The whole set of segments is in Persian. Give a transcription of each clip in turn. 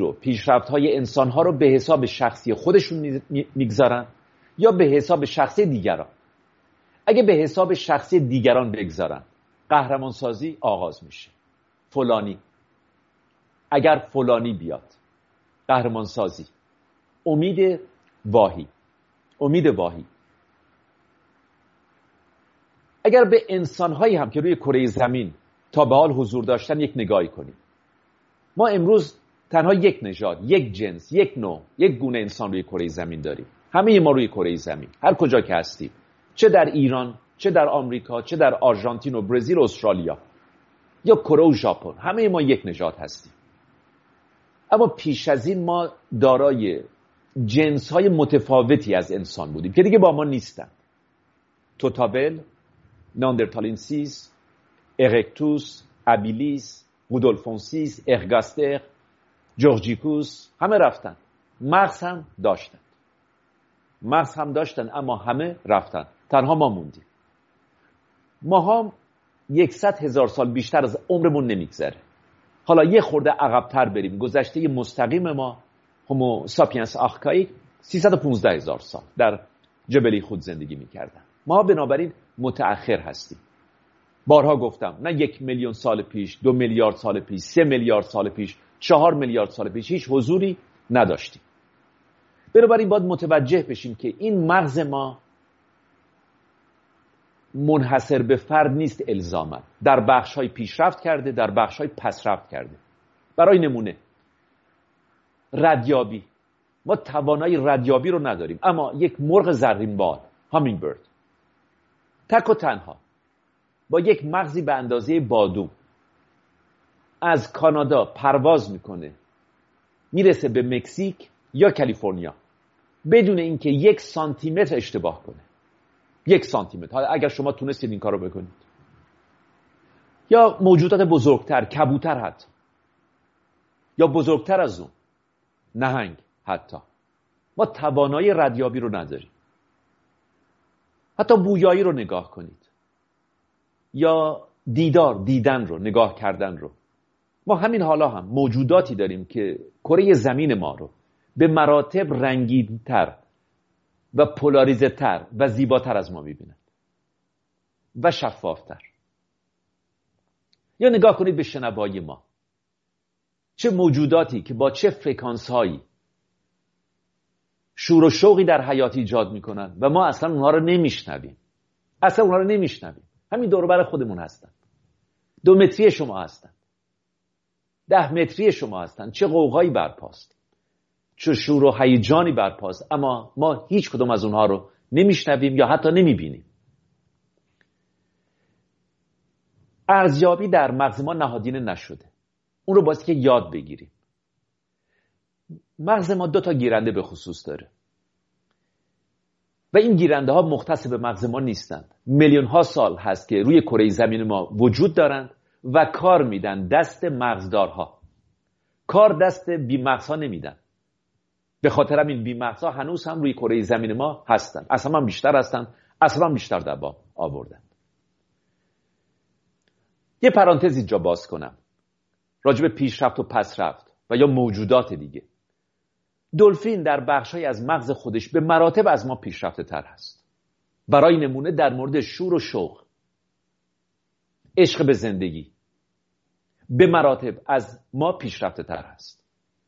رو، پیشرفت‌های انسان‌ها رو به حساب شخصی خودشون میگذارن یا به حساب شخصی دیگران. اگه به حساب شخصی دیگران بگذارن، قهرمانسازی آغاز میشه. فلانی، اگر فلانی بیاد، قهرمانسازی. امید واهی. اگر به انسان‌هایی هم که روی کره زمین تا به حال حضور داشتن یک نگاهی کنیم، ما امروز تنها یک نژاد، یک جنس، یک نوع، یک گونه انسان روی کره زمین داریم. همه ما روی کره زمین، هر کجا که هستیم، چه در ایران، چه در آمریکا، چه در آرژانتین و برزیل و استرالیا یا کره و ژاپن، همه ما یک نژاد هستیم. اما پیش از این ما دارای جنس‌های متفاوتی از انسان بودیم که دیگه با ما نیستن. توتابل، ناندرتالنسیس، ارکتوس، ابیلیس، رودولفونسیس، ارگاستر، جورجیکوس، همه رفتن. مغز هم داشتن اما همه رفتن. تنها ما موندیم. ما هم 100,000 سال بیشتر از عمرمون نمیگذره. حالا یه خورده عقب‌تر بریم. گذشته مستقیم ما هومو ساپینس آرکائیک 315,000 سال در جبلی خود زندگی میکردن. ما بنابراین متأخر هستیم. بارها گفتم نه 1 میلیون سال پیش، 2 میلیارد سال پیش، 3 میلیارد سال پیش، 4 میلیارد سال پیش هیچ حضوری نداشتیم. بنابراین باید متوجه بشیم که این مغز ما منحصر به فرد نیست الزاما. در بخش‌های پیشرفت کرده، در بخش‌های پسرفت کرده. برای نمونه ردیابی، ما توانایی ردیابی رو نداریم، اما یک مرغ زرین بال، هامینگ برد، تک و تنها با یک مغزی به اندازه بادوم از کانادا پرواز میکنه، میرسه به مکزیک یا کالیفرنیا بدون اینکه 1 سانتیمتر اشتباه کنه. 1 سانتیمتر. اگر شما تونستید این کار رو بکنید. یا موجودات بزرگتر، کبوتر حتی، یا بزرگتر از اون، نهنگ حتی. ما توانایی ردیابی رو نداریم. حتی بویایی رو نگاه کنید یا دیدن رو، نگاه کردن رو. ما همین حالا هم موجوداتی داریم که کره زمین ما رو به مراتب رنگین‌تر و پولاریزه‌تر و زیباتر از ما می‌بینن و شفافتر. یا نگاه کنید به شنوایی ما. چه موجوداتی که با چه فرکانس‌هایی شور و شوقی در حیات ایجاد می‌کنن و ما اصلا اونها رو نمی‌شنویم. همین دور و بر خودمون هستن. 2 متری شما هستن. 10 متری شما هستن. چه غوغایی برپاست. چه شور و هیجانی برپاست. اما ما هیچ کدوم از اونها رو نمی‌شنویم یا حتی نمی‌بینیم. ارزیابی در مغز ما نهادینه نشده. اون رو باید که یاد بگیریم. مغز ما 2 تا گیرنده به خصوص داره. و این گیرنده ها مختص به مغز ما نیستند. میلیون ها سال هست که روی کره زمین ما وجود دارند و کار میدن دست مغزدارها. کار دست بیمغزها نمیدن. به خاطر همین بیمغزها هنوز هم روی کره زمین ما هستن. اصلا بیشتر هستن. اصلا بیشتر دبا آوردن. یه پرانتز اینجا باز کنم. راجع به پیشرفت و پسرفت و یا موجودات دیگه. دلفین در بخشای از مغز خودش به مراتب از ما پیشرفته تر هست. برای نمونه در مورد شور و شوق، عشق به زندگی، به مراتب از ما پیشرفته تر هست.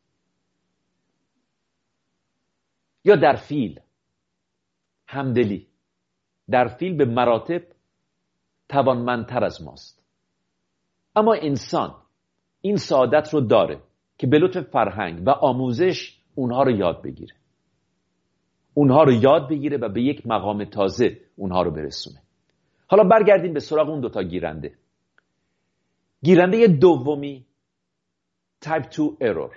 یا در فیل، همدلی، در فیل به مراتب توانمندتر از ماست. اما انسان این سعادت رو داره که به لطف فرهنگ و آموزش اونها رو یاد بگیره و به یک مقام تازه اونها رو برسونه. حالا برگردیم به سراغ اون 2 تا گیرنده. گیرنده دومی type 2 error.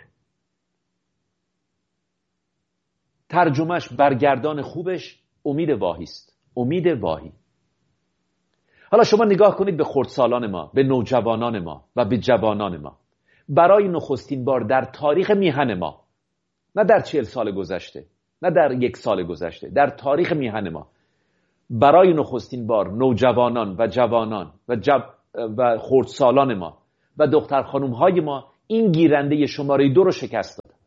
ترجمهش برگردان خوبش امید واهی است. امید واهی. حالا شما نگاه کنید به خردسالان ما، به نوجوانان ما و به جوانان ما. برای نخستین بار در تاریخ میهن ما، نه در 40 سال گذشته، نه در 1 سال گذشته، در تاریخ میهن ما، برای نخستین بار نوجوانان و جوانان و خردسالان ما و دختر خانوم های ما این گیرنده شماره 2 رو شکست دادن.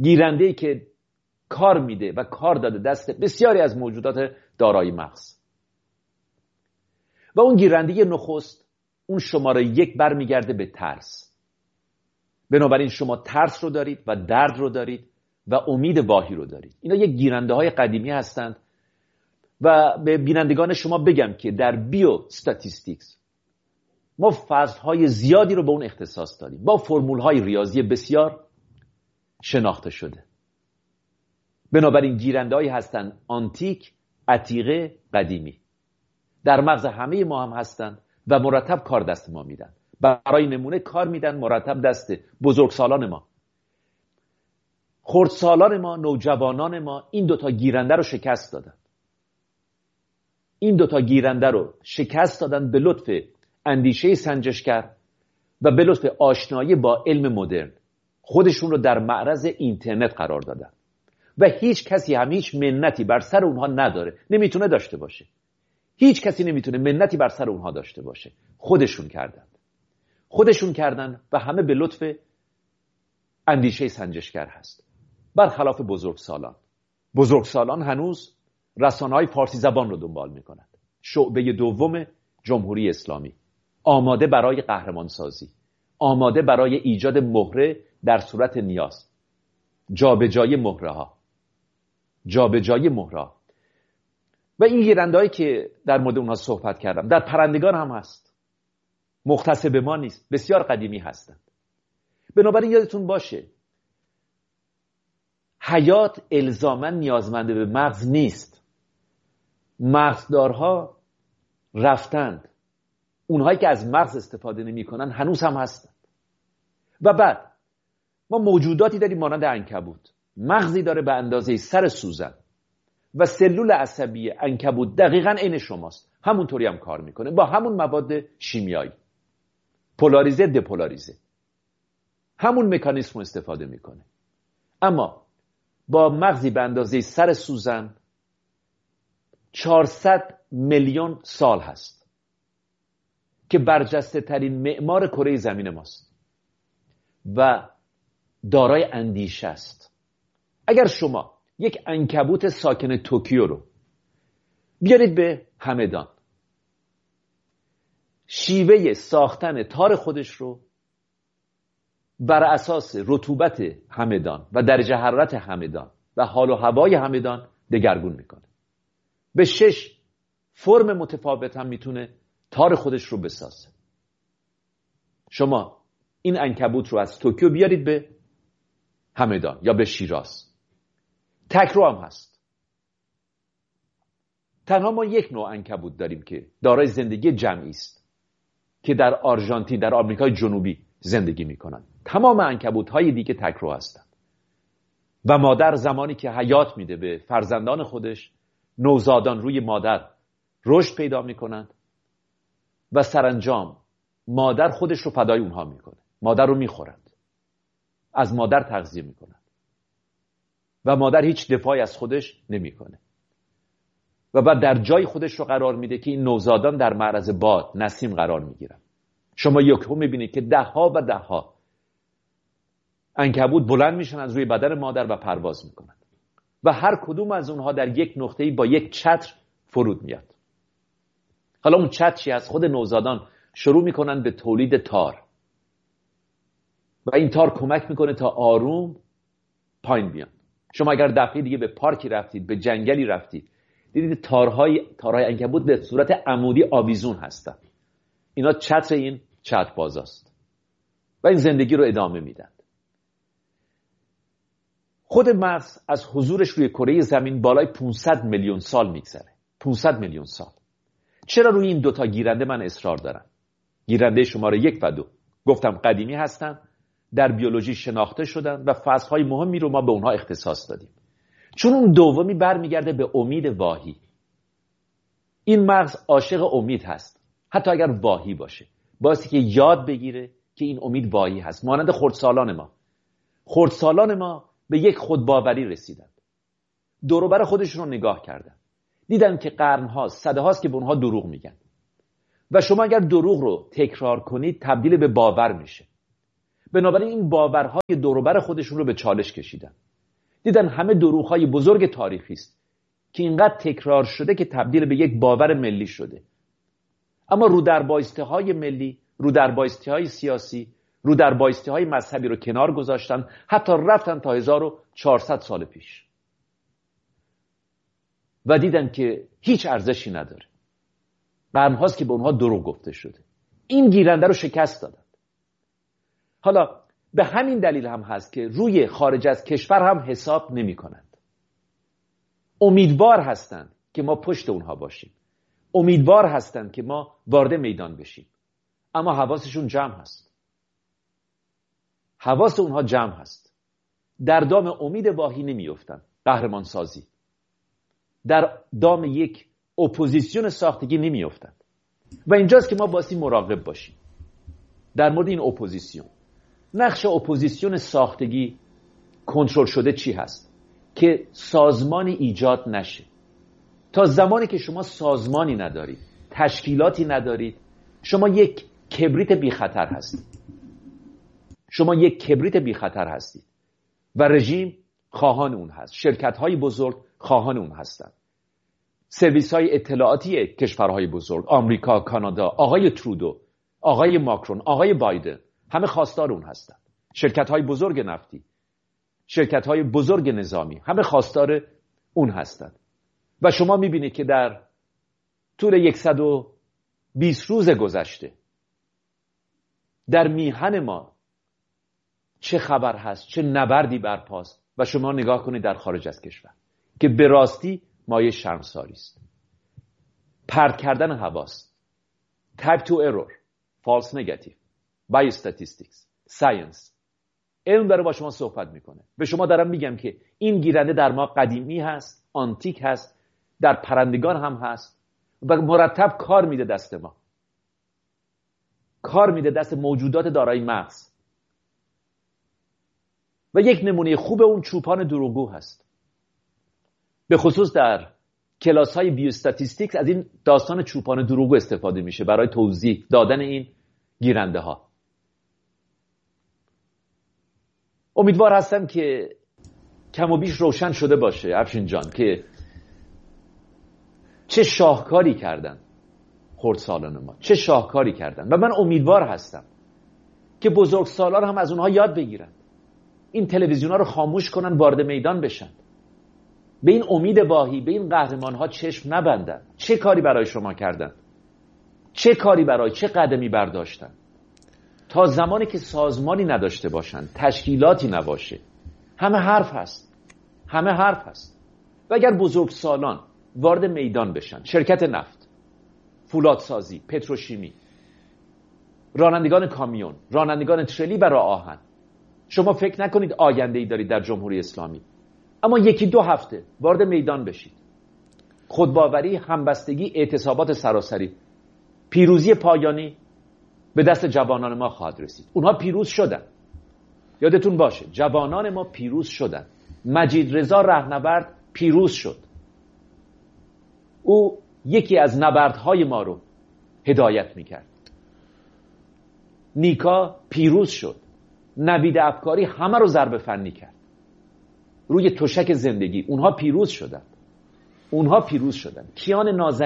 گیرنده‌ای که کار میده و کار داده دست بسیاری از موجودات دارای مغز. و اون گیرنده نخست، اون شماره 1 برمیگرده به ترس. بنابراین شما ترس رو دارید و درد رو دارید و امید واهی رو دارید. اینا یک گیرنده های قدیمی هستند و به بینندگان شما بگم که در بیو استاتیستیکس ما فصل‌های زیادی رو به اون اختصاص داریم با فرمول‌های ریاضی بسیار شناخته شده. بنابراین گیرنده‌هایی هستند آنتیک، عتیقه، قدیمی. در مغز همه ما هم هستند و مرتب کار دست ما میدن. برای نمونه کار میدن مرتب دست بزرگسالان ما، خردسالان ما، نوجوانان ما این دوتا گیرنده رو شکست دادن. این دوتا گیرنده رو شکست دادن به لطف اندیشه سنجشگر و به لطف آشنایی با علم مدرن. خودشون رو در معرض اینترنت قرار دادن و هیچ کسی هم هیچ منتی بر سر اونها نداره، نمیتونه داشته باشه. هیچ کسی نمیتونه منتی بر سر اونها داشته باشه. خودشون کردن و همه به لطف اندیشه سنجشگر هست. برخلاف بزرگسالان هنوز رسانه‌های فارسی زبان رو دنبال میکنند. شعبه دوم جمهوری اسلامی، آماده برای قهرمانسازی، آماده برای ایجاد مهره در صورت نیاز، جابجایی مهره‌ها. و این گیرنده‌هایی که در مورد اونها صحبت کردم در پرندگان هم هست. مختص به ما نیست، بسیار قدیمی هستند. بنابراین یادتون باشه حیات الزاماً نیازمند به مغز نیست. مغزدارها رفتند. اونهایی که از مغز استفاده نمی‌کنن هنوز هم هستند. و بعد ما موجوداتی داریم مانند عنکبوت، مغزی داره به اندازه سر سوزن و سلول عصبی عنکبوت دقیقاً عین شماست، همونطوری هم کار میکنه با همون مواد شیمیایی، پولاریزه دپولاریزه، همون مکانیسم رو استفاده میکنه، اما با مغزی به اندازه سر سوزن 400 میلیون سال هست که برجسته ترین معمار کره زمین ماست و دارای اندیشه است. اگر شما یک عنکبوت ساکن توکیو رو بیارید به همدان، شیوه ساختن تار خودش رو بر اساس رطوبت همدان و درجه حرارت همدان و حال و هوای همدان دگرگون میکنه. به 6 فرم متفاوت هم میتونه تار خودش رو بسازه. شما این عنکبوت رو از توکیو بیارید به همدان یا به شیراز، تکرو هم هست. تنها ما یک نوع عنکبوت داریم که دارای زندگی جمعی است که در آرژانتین، در آمریکای جنوبی زندگی میکنن. تمام عنکبوت‌های دیگه تکرو هستن و مادر زمانی که حیات میده به فرزندان خودش، نوزادان روی مادر رشد پیدا میکنند و سرانجام مادر خودش رو فدای اونها میکنه. مادر رو میخورند، از مادر تغذیه میکنند و مادر هیچ دفاعی از خودش نمیکنه و بعد در جای خودش رو قرار میده که این نوزادان در معرض باد، نسیم قرار میگیرن. شما یکهو میبینید که دهها و دهها عنکبوت بلند میشن از روی بدن مادر و پرواز میکنن و هر کدوم از اونها در یک نقطه‌ای با یک چتر فرود میاد. حالا اون چتری از خود نوزادان شروع میکنن به تولید تار و این تار کمک میکنه تا آروم پایین بیان. شما اگر دفعه دیگه به پارکی رفتید، به جنگلی رفتید، دیدید تارهای عنکبوت به صورت عمودی آویزون هستن. اینا چتر این چتربازاست و این زندگی رو ادامه میدن. خود مغز از حضورش روی کره زمین بالای 500 میلیون سال میگذره. 500 میلیون سال. چرا روی این دوتا گیرنده من اصرار دارم؟ گیرنده شماره 1 و 2 گفتم قدیمی هستن، در بیولوژی شناخته شدن و فصلهای مهمی رو ما به اونها اختصاص دادیم. چون اون دومی برمیگرده به امید واهی. این مغز عاشق امید هست، حتی اگر واهی باشه، باعثی که یاد بگیره که این امید واهی هست. مانند خردسالان ما به یک خودباوری رسیدن، دور و بر خودشون رو نگاه کردن، دیدن که قرن‌ها، صدهاست که به اونها دروغ میگن و شما اگر دروغ رو تکرار کنید تبدیل به باور میشه. بنابراین این باورهای دور و بر خودشون رو به چالش کشیدن دیدن همه دروغ‌های بزرگ تاریخی است که اینقدر تکرار شده که تبدیل به یک باور ملی شده. اما رو در بایستی‌های ملی، رو در بایستی‌های سیاسی، رو در بایستی‌های مذهبی رو کنار گذاشتن، حتی رفتن تا 1400 سال پیش و دیدن که هیچ ارزشی نداره. قرن‌هاست که به اونها دروغ گفته شده. این گیرنده رو شکست دادن. حالا به همین دلیل هم هست که روی خارج از کشور هم حساب نمی کنند. امیدوار هستند که ما پشت اونها باشیم. امیدوار هستند که ما وارد میدان بشیم. اما حواسشون جمع هست. حواس اونها جمع هست. در دام امید واهی نمی افتن. قهرمان سازی. در دام یک اپوزیسیون ساختگی نمی افتن. و اینجاست که ما باید مراقب باشیم. در مورد این اپوزیسیون. نقش اپوزیسیون ساختگی کنترل شده چی هست؟ که سازمانی ایجاد نشه. تا زمانی که شما سازمانی ندارید، تشکیلاتی ندارید، شما یک کبریت بی خطر هستید. شما یک کبریت بی خطر هستید و رژیم خواهان اون هست. شرکت‌های بزرگ خواهان اون هستند. سرویس‌های اطلاعاتی کشورهای بزرگ، آمریکا، کانادا، آقای ترودو، آقای ماکرون، آقای بایدن، همه خواستار اون هستند. شرکت‌های بزرگ نفتی، شرکت‌های بزرگ نظامی، همه خواستار اون هستند. و شما می‌بینید که در طول 120 روز گذشته در میهن ما چه خبر هست، چه نبردی برپاست و شما نگاه کنید در خارج از کشور که به راستی مایه شرمساری است. پرت کردن حواس، type 2 error، false negative، biostatistics، science. علم داره با شما صحبت میکنه. به شما دارم میگم که این گیرنده در ما قدیمی هست، آنتیک هست، در پرندگان هم هست و مرتب کار میده دست ما. کار میده دست موجودات دارای مغز. و یک نمونه خوب اون چوپان دروغگو هست. به خصوص در کلاس های بیوستاتیستیکس از این داستان چوپان دروغگو استفاده میشه برای توضیح دادن این گیرنده ها. امیدوار هستم که کم و بیش روشن شده باشه افشین جان که چه شاهکاری کردن خردسالان ما، چه شاهکاری کردن و من امیدوار هستم که بزرگسالان هم از اونها یاد بگیرن. این تلویزیون‌ها رو خاموش کنن، وارد میدان بشن. به این امید واهی، به این قهرمان‌ها چشم نبندن. چه کاری برای شما کردن؟ چه کاری برای چه قدمی برداشتن؟ تا زمانی که سازمانی نداشته باشن، تشکیلاتی نباشه، همه حرف هست. همه حرف هست. و اگر بزرگسالان وارد میدان بشن، شرکت نفت، فولادسازی، پتروشیمی، رانندگان کامیون، رانندگان ترلی و راه آهن، شما فکر نکنید آینده‌ای دارید در جمهوری اسلامی. اما یکی دو هفته وارد میدان بشید. خودباوری، همبستگی، اعتصابات سراسری، پیروزی پایانی به دست جوانان ما خواهد رسید. اونها پیروز شدن. یادتون باشه جوانان ما پیروز شدن. مجید رضا رهنورد پیروز شد. او یکی از نبردهای ما رو هدایت میکرد. نیکا پیروز شد. نوید افکاری همه رو ضرب فنی کرد. روی تشک زندگی اونها پیروز شدن. اونها پیروز شدن. کیان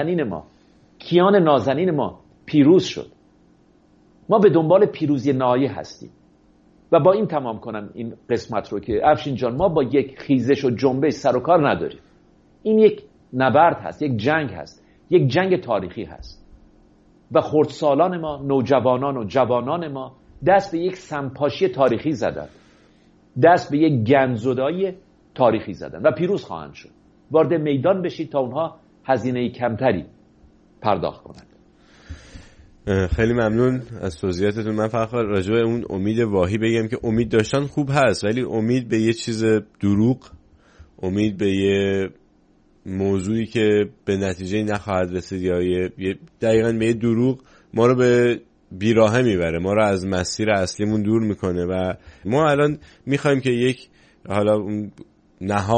نازنین ما پیروز شد. ما به دنبال پیروزی نهایی هستیم. و با این تمام کنم این قسمت رو که افشین جان ما با یک خیزش و جنبش سر و کار نداریم. این یک نبرد هست، یک جنگ هست، یک جنگ تاریخی هست. و خردسالان ما، نوجوانان و جوانان ما دست به یک سمپاشی تاریخی زدن. دست به یک گندزدایی تاریخی زدن و پیروز خواهند شد. وارد میدان بشید تا اونها هزینه کمتری پرداخت کنند. خیلی ممنون از توضیحاتتون. من فقط راجع به اون امید واهی بگم که امید داشتن خوب هست، ولی امید به یه چیز دروغ، امید به یه موضوعی که به نتیجه نخواهد رسید یا دقیقاً به یه دروغ ما رو به بیراهه میبره، ما رو از مسیر اصلیمون دور میکنه. و ما الان میخوایم که یک حالا نهاد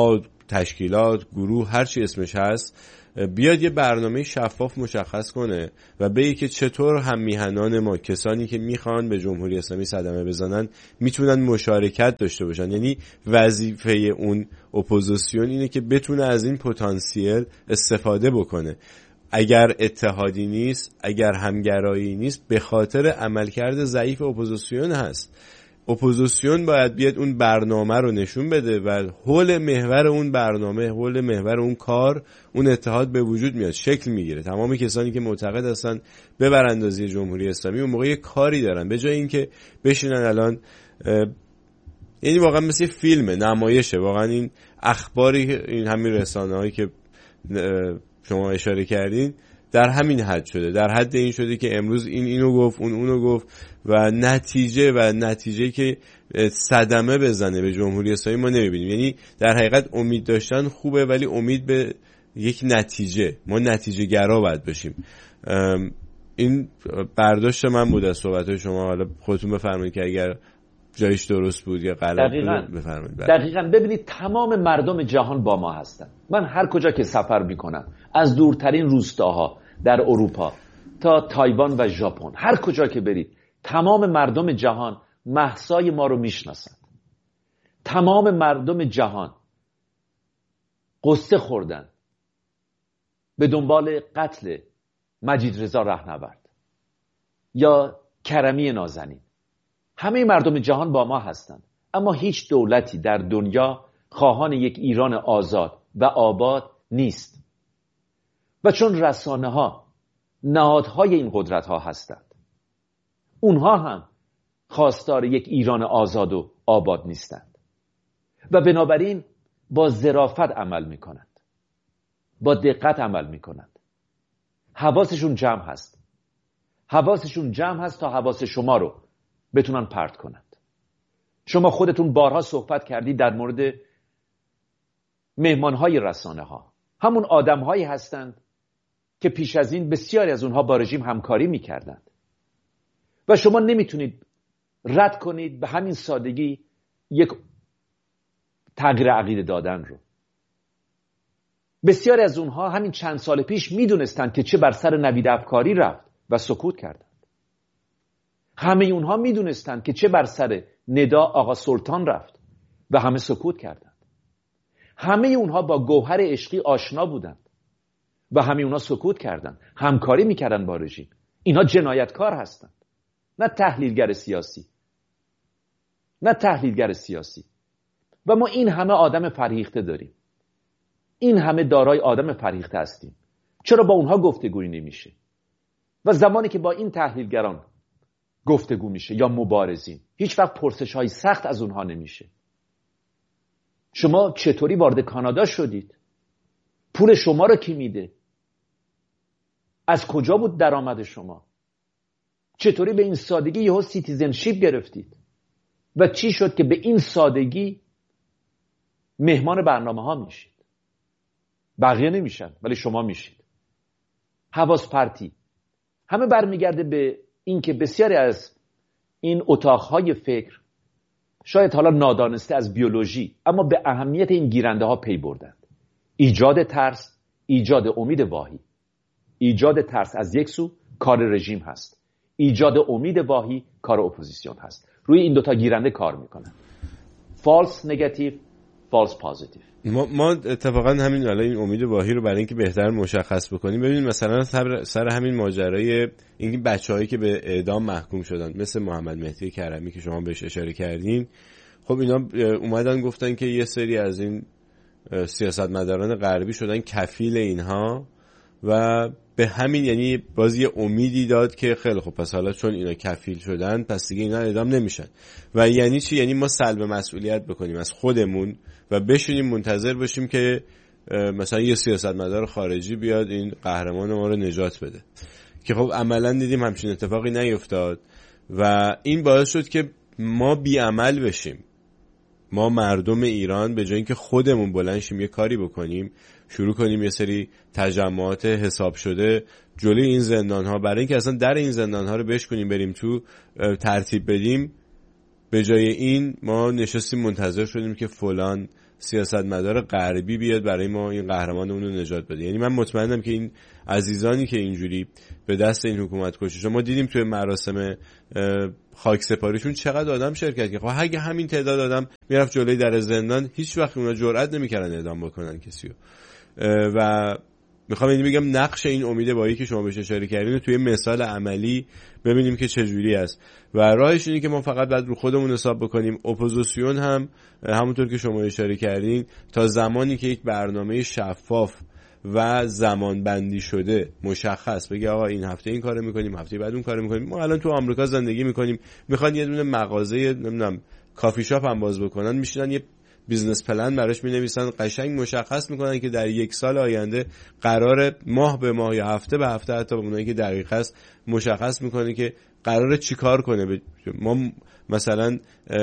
تشکیلات، گروه، هر چی اسمش هست، بیاد یه برنامه شفاف مشخص کنه و بگه که چطور هم میهنان ما، کسانی که میخوان به جمهوری اسلامی صدمه بزنن، میتونن مشارکت داشته باشن. یعنی وظیفه اون اپوزیسیون اینه که بتونه از این پتانسیل استفاده بکنه. اگر اتحادی نیست، اگر همگرایی نیست، به خاطر عملکرد ضعیف اپوزیسیون هست. اپوزیسیون باید بیاد اون برنامه رو نشون بده و حول محور اون برنامه، حول محور اون کار، اون اتحاد به وجود میاد، شکل میگیره. تمام کسانی که معتقد هستن به براندازی جمهوری اسلامی اون موقع یه کاری دارن، به جای اینکه بشینن الان یعنی واقعا مثل فیلمه، نمایشه. واقعا این اخباری، این همین رسانه‌هایی که شما اشاره کردین در همین حد شده، در حد این شده که امروز این اینو گفت، اون اونو گفت و نتیجه که صدمه بزنه به جمهوری اسلامی ما نمیبینیم. یعنی در حقیقت امید داشتن خوبه، ولی امید به یک نتیجه، ما نتیجه گرا باید باشیم. این برداشت من بود از صحبت‌های شما. حالا خودتون بفرمایید که اگر جایش درست بود یا غلط بود بفرمایید. دقیقاً. ببینید تمام مردم جهان با ما هستن. من هر کجا که سفر میکنم، از دورترین روستاها در اروپا تا تایوان و ژاپن، هر کجا که برید تمام مردم جهان مهسای ما رو میشناسن. تمام مردم جهان قصه خوردن به دنبال قتل مجید رضا رهنورد یا کرمی نازنین. همه مردم جهان با ما هستند، اما هیچ دولتی در دنیا خواهان یک ایران آزاد و آباد نیست. و چون رسانه ها نهادهای این قدرت ها هستند، اونها هم خواستار یک ایران آزاد و آباد نیستند و بنابراین با ظرافت عمل میکنند، با دقت عمل میکنند. حواسشون جمع هست، حواسشون جمع هست تا حواس شما رو بتونن پرت کنند. شما خودتون بارها صحبت کردید در مورد مهمانهای رسانه ها. همون آدم هایی هستند که پیش از این بسیاری از اونها با رژیم همکاری میکردند و شما نمیتونید رد کنید به همین سادگی یک تغییر عقیده دادن رو. بسیاری از اونها همین چند سال پیش میدونستند که چه بر سر نوید افکاری رفت و سکوت کردند. همه اونها میدونستند که چه بر سر ندا آقا سلطان رفت و همه سکوت کردند. همه اونها با گوهر عشقی آشنا بودند و همه اونها سکوت کردند، همکاری میکردن با رژیم. اینا جنایتکار هستند، نه تحلیلگر سیاسی، نه تحلیلگر سیاسی. و ما این همه آدم فرهیخته داریم، این همه دارای آدم فرهیخته هستیم. چرا با اونها گفتگویی نمیشه؟ و زمانی که با این تحلیلگران گفتگو میشه یا مبارزین، هیچ وقت پرسش های سخت از اونها نمیشه. شما چطوری وارد کانادا شدید؟ پول شما رو کی میده؟ از کجا بود درآمد شما؟ چطوری به این سادگی یهو سیتیزنشیپ گرفتید؟ و چی شد که به این سادگی مهمان برنامه ها میشید؟ بقیه نمیشن ولی شما میشید. حواس پرتی. همه برمیگرده به این که بسیاری از این اتاقهای فکر شاید حالا نادانسته از بیولوژی، اما به اهمیت این گیرنده ها پی بردند. ایجاد ترس، ایجاد امید واهی. ایجاد ترس از یک سو کار رژیم هست، ایجاد امید واهی کار اپوزیسیون هست. روی این دوتا گیرنده کار میکنن. فالس نگاتیو، فالس پوزیتیو. ما اتفاقا همین الان این امید واهی رو برای اینکه بهتر مشخص بکنیم، ببینید مثلا سر همین ماجرای این بچه‌هایی که به اعدام محکوم شدن، مثل محمد مهدی کرمی که شما بهش اشاره کردین، خب اینا اومدن گفتن که یه سری از این سیاستمداران غربی شدن کفیل اینها و به همین یعنی بازی امیدی داد که خیلی خب پس حالا چون اینا کفیل شدن پس دیگه اینا اعدام نمیشن. و یعنی چی؟ یعنی ما سلب مسئولیت بکنیم از خودمون و بشینیم منتظر باشیم که مثلا یه سیاستمدار خارجی بیاد این قهرمان ما رو نجات بده، که خب عملا دیدیم همچین اتفاقی نیفتاد و این باعث شد که ما بی‌عمل بشیم. ما مردم ایران به جای اینکه خودمون بلند شیم یه کاری بکنیم، شروع کنیم یه سری تجمعات حساب شده جلوی این زندان‌ها، برای اینکه اصلا در این زندان‌ها رو بشکنیم بریم تو ترتیب بدیم، به جای این ما نشستیم منتظر شدیم که فلان سیاستمدار غربی بیاد برای ما این قهرمانمون رو نجات بده. یعنی من مطمئنم که این عزیزانی که اینجوری به دست این حکومت کشته شدن، ما دیدیم توی مراسم خاکسپاریشون چقدر آدم شرکت کرد. خب اگه همین تعداد آدم میرفت جلوی در زندان، هیچ وقت اونا جرئت نمیکردن اعدام بکنن کسی رو. و میخوام اینو بگم نقش این امید باهایی که شما بهش اشاره کردین رو توی مثال عملی ببینیم که چجوری است و راهش اینه که ما فقط باید رو خودمون حساب بکنیم. اپوزیسیون هم همونطور که شما اشاره کردین تا زمانی که یک برنامه شفاف و زمان بندی شده مشخص بگه آقا این هفته این کارو میکنیم، هفته بعد اون کارو میکنیم. ما الان تو آمریکا زندگی میکنیم، میخوان یه دونه مغازه نمیدونم کافی شاپ هم باز بکنن، میشینن یه بیزنس پلن براش مینویسن، قشنگ مشخص میکنن که در 1 سال آینده قراره ماه به ماه یا هفته به هفته، حتی اونایی که دقیق است مشخص میکنه که قراره چیکار کنه. ما مثلا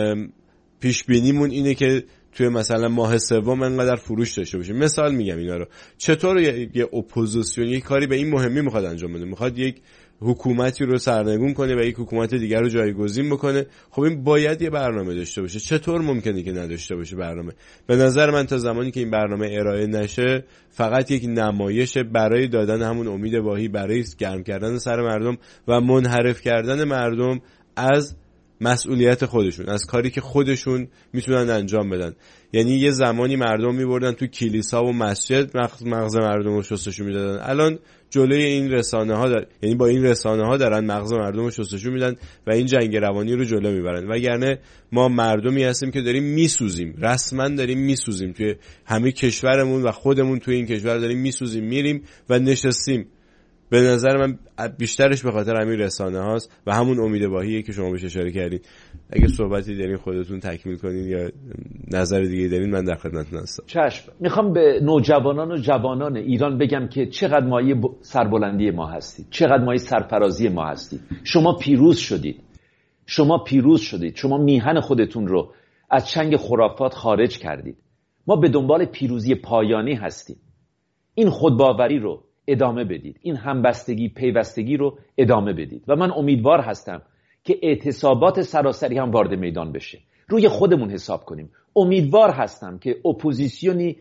پیش بینیمون اینه که توی مثلا ماه سوم انقدر فروش داشته باشیم. مثال میگم اینا رو. چطور یه اپوزیسیون یک کاری به این مهمی میخواد انجام بده، میخواد یک حکومتی رو سرنگون کنه و یک حکومت دیگر رو جایگزین بکنه. خب این باید یه برنامه داشته باشه. چطور ممکنه که نداشته باشه برنامه؟ به نظر من تا زمانی که این برنامه ارائه نشه فقط یک نمایش برای دادن همون امید واهی، برای گرم کردن سر مردم و منحرف کردن مردم از مسئولیت خودشون، از کاری که خودشون میتونن انجام بدن. یعنی یه زمانی مردم میبردن تو کلیسا و مسجد مغز مردم رو شستشو میدادن، الان جلوی این رسانه ها یعنی با این رسانه ها دارن مغز مردم رو شستشو میدن و این جنگ روانی رو جلو میبرن. وگرنه ما مردمی هستیم که داریم میسوزیم، رسما داریم میسوزیم توی همه کشورمون و خودمون توی این کشور داریم میسوزیم، میریم و نشستیم. به نظر من بیشترش به خاطر همین رسانه هاست و همون امید واهیه که شما بهش اشاره کردین. اگه صحبتی دارین خودتون تکمیل کنین یا نظر دیگه دارین من در خدمتتون هستم. چشم. میخوام به نوجوانان و جوانان ایران بگم که چقدر مایه سربلندی ما هستید، چقدر مایه سرفرازی ما هستید. شما پیروز شدید، شما پیروز شدید، شما میهن خودتون رو از چنگ خرافات خارج کردید. ما به دنبال پیروزی پایانی هستیم. این خودباوری رو ادامه بدید، این همبستگی پیوستگی رو ادامه بدید و من امیدوار هستم که اعتصابات سراسری هم وارد میدان بشه. روی خودمون حساب کنیم. امیدوار هستم که اپوزیسیونی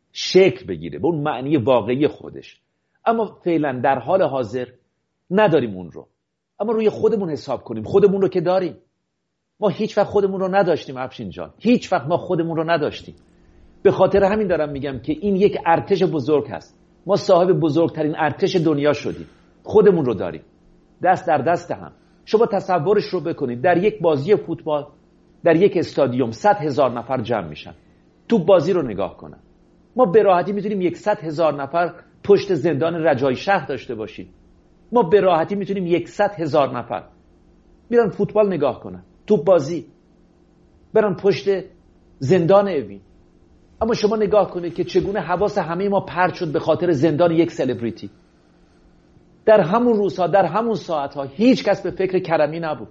شکل بگیره به اون معنی واقعی خودش، اما فعلا در حال حاضر نداریم اون رو. اما روی خودمون حساب کنیم. خودمون رو که داریم. ما هیچ وقت خودمون رو نداشتیم افشین جان، هیچ وقت ما خودمون رو نداشتیم. به خاطر همین دارم میگم که این یک ارتش بزرگ هست. ما صاحب بزرگترین ارتش دنیا شدیم. خودمون رو داریم، دست در دست هم. شما تصورش رو بکنید، در یک بازی فوتبال در یک استادیوم 100,000 نفر جمع میشن، تو بازی رو نگاه کنن. ما به راحتی میتونیم 100,000 نفر پشت زندان رجای شهر داشته باشیم. ما به راحتی میتونیم 100,000 نفر میرن فوتبال نگاه کنن، تو بازی برن پشت زندان اوین. اما شما نگاه کنید که چگونه حواس همه ما پرت شد به خاطر زندان یک سلبریتی. در همون روزها، در همون ساعتها هیچ کس به فکر کرمی نبود،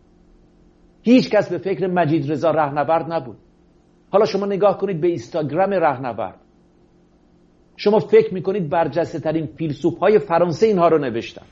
هیچ کس به فکر مجید رضا رهنورد نبود. حالا شما نگاه کنید به اینستاگرام رهنورد، شما فکر میکنید برجسته ترین فیلسوف های فرانسه اینها رو نوشتن.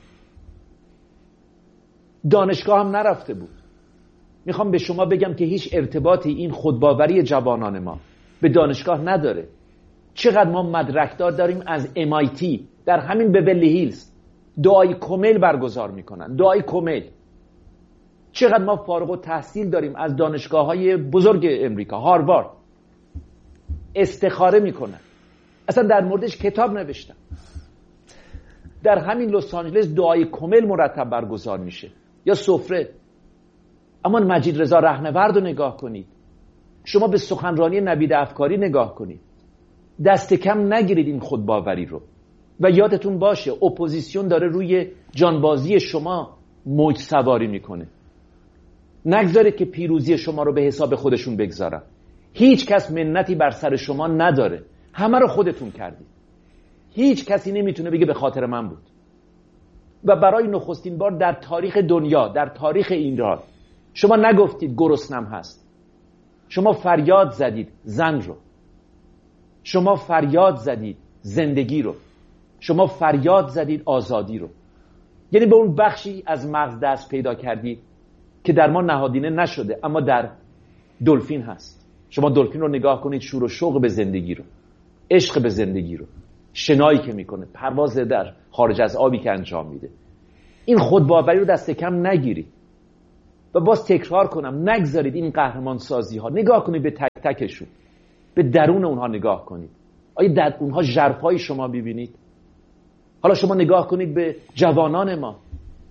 دانشگاه هم نرفته بود. میخوام به شما بگم که هیچ ارتباطی این خودباوری جوانان ما به دانشگاه نداره. چقدر ما مدرکدار داریم از MIT در همین بورلی هیلز، دعای کمیل برگزار میکنن، دعای کمیل. چقدر ما فارغ التحصیل داریم از دانشگاه‌های بزرگ امریکا، هاروارد، استخاره میکنن، اصلا در موردش کتاب نوشتن. در همین لس آنجلس دعای کمیل مرتب برگزار میشه یا سفره. اما مجید رضا رهنورد رو نگاه کنید، شما به سخنرانی نوید افکاری نگاه کنید. دست کم نگیرید این خودباوری رو و یادتون باشه اپوزیسیون داره روی جانبازی شما موج سواری میکنه. نگذارید که پیروزی شما رو به حساب خودشون بگذارن. هیچ کس منتی بر سر شما نداره، همه رو خودتون کردید. هیچ کسی نمیتونه بگه به خاطر من بود. و برای نخستین بار در تاریخ دنیا، در تاریخ ایران، شما نگفتید گرسنم هست. شما فریاد زدید زن رو، شما فریاد زدید زندگی رو، شما فریاد زدید آزادی رو. یعنی به اون بخشی از مغز دست پیدا کردید که در ما نهادینه نشده اما در دلفین هست. شما دلفین رو نگاه کنید، شور و شوق به زندگی رو، عشق به زندگی رو، شنایی که میکنه، پرواز در خارج از آبی که انجام میده. این خودباوری رو دست کم نگیرید. و باز تکرار کنم، نگذارید این قهرمان سازی ها، نگاه کنید به تک تکشون، به درون اونها نگاه کنید. آیا در اونها ژرفای شما ببینید؟ حالا شما نگاه کنید به جوانان ما.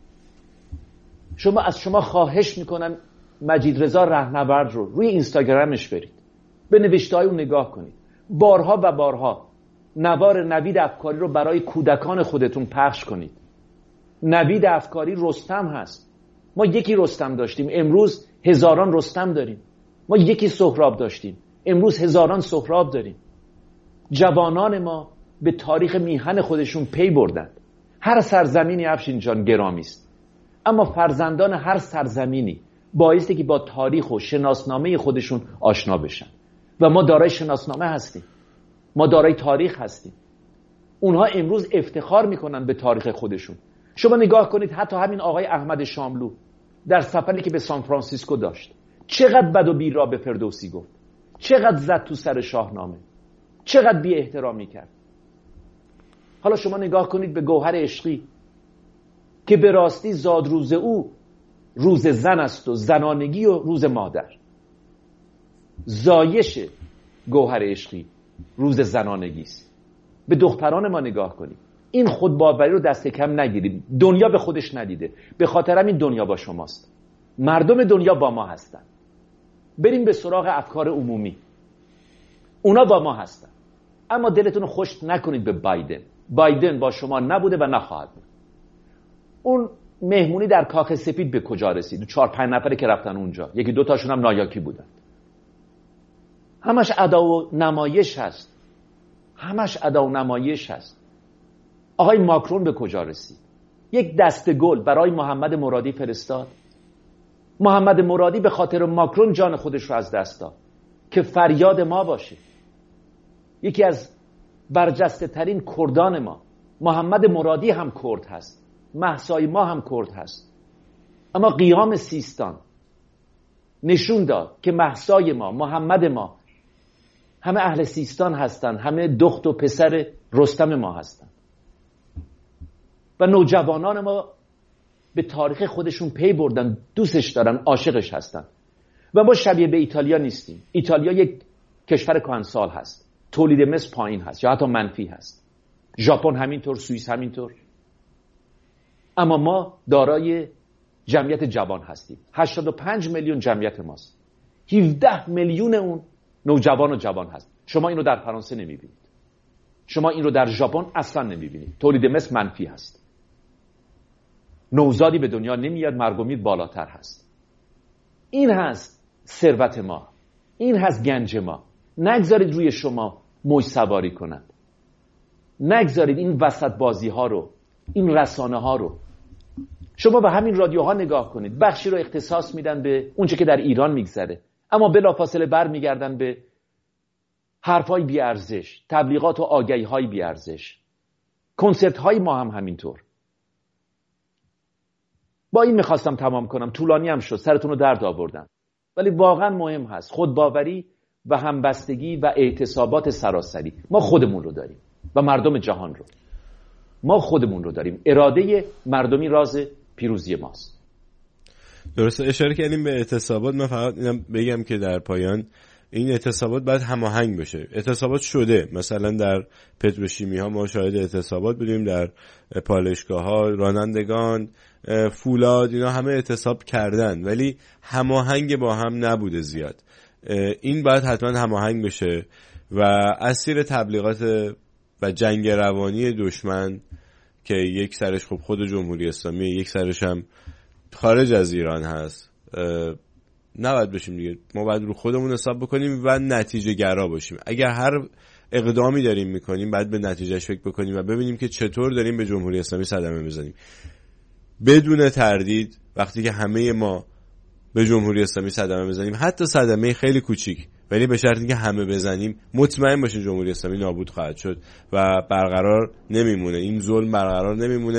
از شما خواهش میکنم مجید رضا رهنورد رو روی اینستاگرامش برید، به نوشته‌های اون نگاه کنید. بارها و بارها نوار نوید افکاری رو برای کودکان خودتون پخش کنید. نوید افکاری رستم هست. ما یکی رستم داشتیم، امروز هزاران رستم داریم. ما یکی سهراب داشتیم، امروز هزاران سهراب داریم. جوانان ما به تاریخ میهن خودشون پی بردند. هر سرزمینی افشین جان گرامی است، اما فرزندان هر سرزمینی بایستی که با تاریخ و شناسنامه خودشون آشنا بشن. و ما دارای شناسنامه هستیم، ما دارای تاریخ هستیم. اونها امروز افتخار میکنن به تاریخ خودشون. شما نگاه کنید حتی همین آقای احمد شاملو در سفری که به سان فرانسیسکو داشت، چقدر بد و بیرا به فردوسی گفت، چقدر زد تو سر شاهنامه، چقدر بی احترامی کرد. حالا شما نگاه کنید به گوهر عشقی که به راستی زاد روز او روز زن است و زنانگی و روز مادر. زایش گوهر عشقی روز زنانگی است. به دختران ما نگاه کنید. این خودباوری رو دست کم نگیرید. دنیا به خودش ندیده، به خاطر همین دنیا با شماست. مردم دنیا با ما هستن. بریم به سراغ افکار عمومی. اونا با ما هستن. اما دلتون رو خوش نکنید به بایدن. بایدن با شما نبوده و نخواهد بود. اون مهمونی در کاخ سفید به کجا رسید؟ 4-5 نفره که رفتن اونجا، یکی دو تاشون هم نایاکی بودن. همش ادا و نمایش هست. همش ادا و نمایش هست. آقای ماکرون به کجا رسید؟ یک دسته گل برای محمد مرادی فرستاد. محمد مرادی به خاطر ماکرون جان خودش رو از دست داد که فریاد ما باشه. یکی از برجسته ترین کردان ما، محمد مرادی هم کرد هست، مهسای ما هم کرد هست. اما قیام سیستان نشون داد که مهسای ما، محمد ما، همه اهل سیستان هستن، همه دخت و پسر رستم ما هستن. و نوجوانان ما به تاریخ خودشون پی بردن، دوستش دارن، عاشقش هستن. و ما شبیه به ایتالیا نیستیم. ایتالیا یک کشور کهنسال هست، تولید مثل پایین هست یا حتی منفی هست. ژاپن همینطور، سوئیس همینطور. اما ما دارای جمعیت جوان هستیم. 85 میلیون جمعیت ماست. 17 میلیون اون نوجوان و جوان هست. شما اینو در فرانسه نمیبینید. شما این رو در ژاپن اصلا نمیبینید. تولید مثل منفی هست. نوزادی به دنیا نمیاد، مرگ و میر بالاتر هست. این هست ثروت ما، این هست گنج ما. نگذارید روی شما موج سواری کنند. نگذارید این وسط بازی ها رو، این رسانه ها رو. شما به همین رادیوها نگاه کنید، بخشی رو اختصاص میدن به اونچه که در ایران میگذره، اما بلافاصله برمیگردن به حرفای بی ارزش، تبلیغات و آگهی های بی ارزش. کنسرت های ما هم همینطور. با این میخواستم تمام کنم، طولانی هم شد، سرتون رو درد آوردم، ولی واقعا مهم هست خودباوری و همبستگی و اعتصابات سراسری. ما خودمون رو داریم و مردم جهان رو. ما خودمون رو داریم. اراده مردمی راز پیروزی ماست. درسته، اشاره کردیم به اعتصابات. من فقط اینم بگم که در پایان این اعتصابات باید هماهنگ بشه. اعتصابات شده، مثلا در پتروشیمی ها ما شاهد اعتصابات بودیم، در پالایشگاه ها رانندگان، فولاد، اینا همه اعتصاب کردن، ولی هماهنگ با هم نبوده زیاد. این باید حتما هماهنگ بشه و اسیر تبلیغات و جنگ روانی دشمن که یک سرش خب خود جمهوری اسلامی، یک سرش هم خارج از ایران هست، نباید بشیم دیگه. ما باید رو خودمون حساب بکنیم و نتیجه گرا باشیم. اگر هر اقدامی داریم میکنیم باید به نتیجهش فکر بکنیم و ببینیم که چطور داریم به جمهوری اسلامی صدمه میزنیم. بدون تردید وقتی که همه ما به جمهوری اسلامی صدمه بزنیم، حتی صدمه خیلی کوچیک، ولی به شرطی که همه بزنیم، مطمئن باشین جمهوری اسلامی نابود خواهد شد و برقرار نمیمونه. این ظلم برقرار نمیمونه.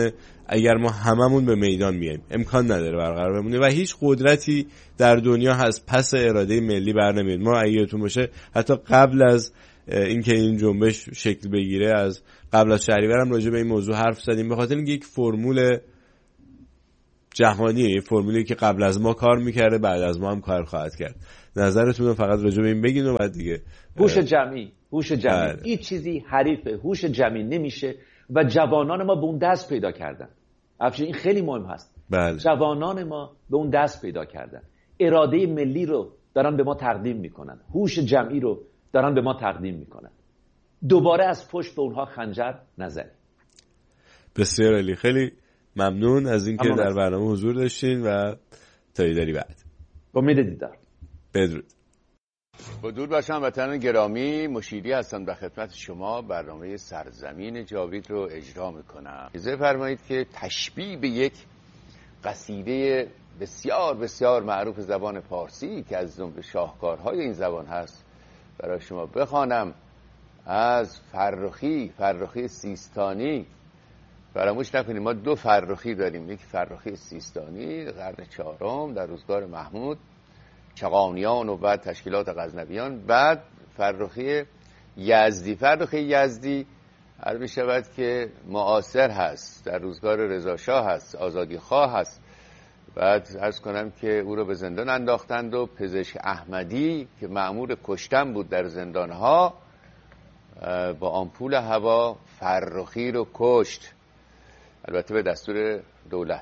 اگر ما هممون به میدان میایم. امکان نداره برقرار بمونه و هیچ قدرتی در دنیا هست پس اراده ملی برنمیاد. ما اگه یادتون باشه حتی قبل از اینکه این جنبش شکل بگیره، از قبل از شهریور هم راجع به این موضوع حرف زدیم، به خاطر اینکه یک فرمول جهانیه، یک فرمولی که قبل از ما کار میکرده بعد از ما هم کار خواهد کرد. نظرتون رو فقط راجع به این بگین و بعد دیگه. هوش جمعی این چیزی حریف هوش جمعی نمیشه و جوانان ما به اون دست پیدا کردن. افشین این خیلی مهم هست. بله. جوانان ما به اون دست پیدا کردن، اراده ملی رو دارن به ما تقدیم میکنن، هوش جمعی رو دارن به ما تقدیم میکنن. دوباره از پشت به اونها خنجر نزنید. بسیار عالی، خیلی ممنون از اینکه در برنامه حضور داشتین و تا ایداری بعد. امید دیدار. بدرود. با درود بر شما وطنان گرامی، مشیری هستم در خدمت شما. برنامه سرزمین جاوید رو اجرا میکنم. اجازه فرمایید که تشبیه به یک قصیده بسیار بسیار معروف زبان فارسی که از جمله شاهکارهای این زبان هست برای شما بخوانم، از فرخی سیستانی. فراموش نکنیم ما دو فرخی داریم، یک فرخی سیستانی قرن 4 در روزگار محمود چغانیان و بعد تشکیلات غزنویان، بعد فرخی یزدی. فرخی یزدی هر می شود که معاصر هست، در روزگار رضا شاه هست، آزادی خواه هست. بعد عرض کنم که او رو به زندان انداختند و پزشک احمدی که مأمور کشتن بود در زندانها با آمپول هوا فرخی رو کشت، البته به دستور دولت.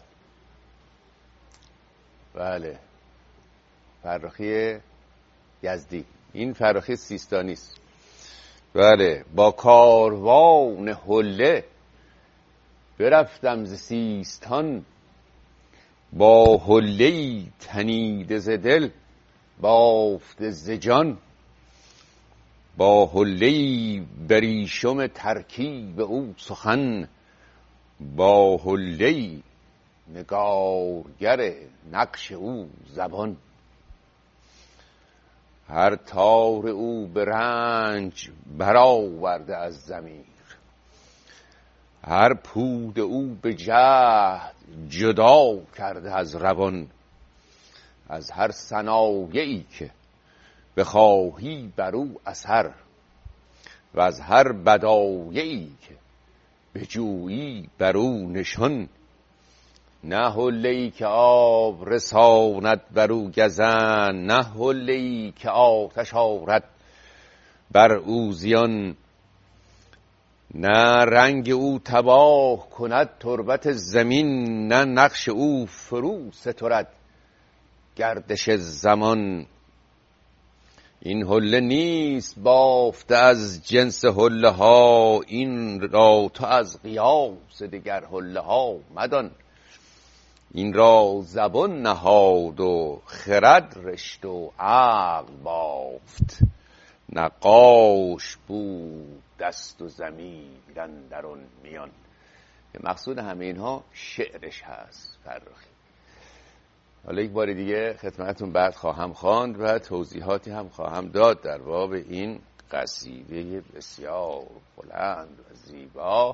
بله، فرخی یزدی، این فرخی سیستانی است. بله، با کاروان حله برفتم ز سیستان، با حله‌ای تنیده ز دل بافته ز جان، با حله‌ای بریشم ترکیب او سخن، با حله‌ای نگارگر نقش او زبان. هر تار او به رنج برآورده از ضمیر، هر پود او به جهد جدا کرده از روان. از هر صنایعی که بخواهی بر او اثر، و از هر بدایعی که بجویی بر او نشان. نه حله‌ای که آب رساند بر او گزن، نه حله‌ای که آتش آرد بر او زیان. نه رنگ او تباه کند تربت زمین، نه نقش او فرو سترد گردش زمان. این حله نیست بافته از جنس حله ها، این را تو از قیاس دگر حله ها مدان. این را زبان نهاد و خرد رشت و عقل بافت، نقاش بود دست و ضمیر اندرون میان. مقصود همه اینها شعرش هست فرخی. حالا یک بار دیگه خدمتتون بعد خواهم خواند و توضیحاتی هم خواهم داد در باب این قصیده بسیار بلند و زیبا.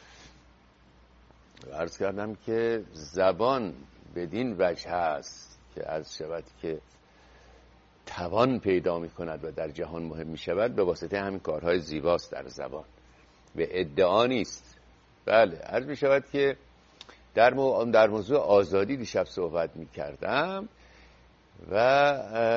عرض کردم که زبان بدین وجه هست که عرض شود که توان پیدا می کند و در جهان مهم می شود به واسطه همین کارهای زیباست در زبان، به ادعا نیست. بله، عرض می شود که در موضوع آزادی دیشب صحبت می کردم و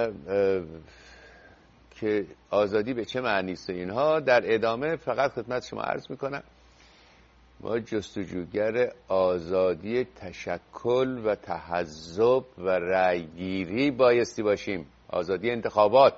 که آزادی به چه معنی است اینها. در ادامه فقط خدمت شما عرض می کنم ما جستجوگر آزادی تشکل و تحزب و رأیگیری بایستی باشیم. آزادی انتخابات،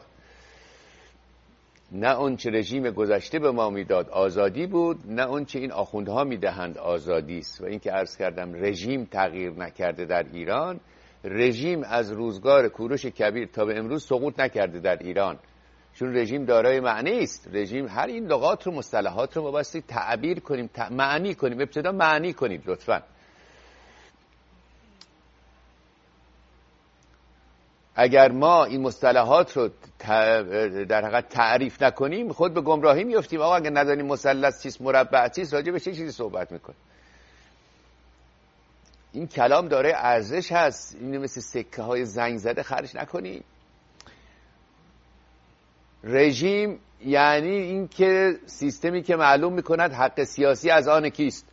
نه اون چه رژیم گذشته به ما میداد آزادی بود، نه اون چه این آخوندها میدهند آزادی است. و این که عرض کردم رژیم تغییر نکرده در ایران، رژیم از روزگار کوروش کبیر تا به امروز سقوط نکرده در ایران، چون رژیم دارای معنی است. رژیم هر این لغات رو مصطلحات رو ما بایستی تعبیر کنیم، معنی کنیم. ابتدا معنی کنید لطفاً. اگر ما این مصطلحات رو در حقیقت تعریف نکنیم خود به گمراهی میافتیم. آقا اگر ندانیم مثلث چیست، مربع چیست، راجع به چه چیزی صحبت میکنیم؟ این کلام داره ارزش هست، اینو مثل سکه های زنگ زده خرج نکنیم. رژیم یعنی این که سیستمی که معلوم میکند حق سیاسی از آن کیست.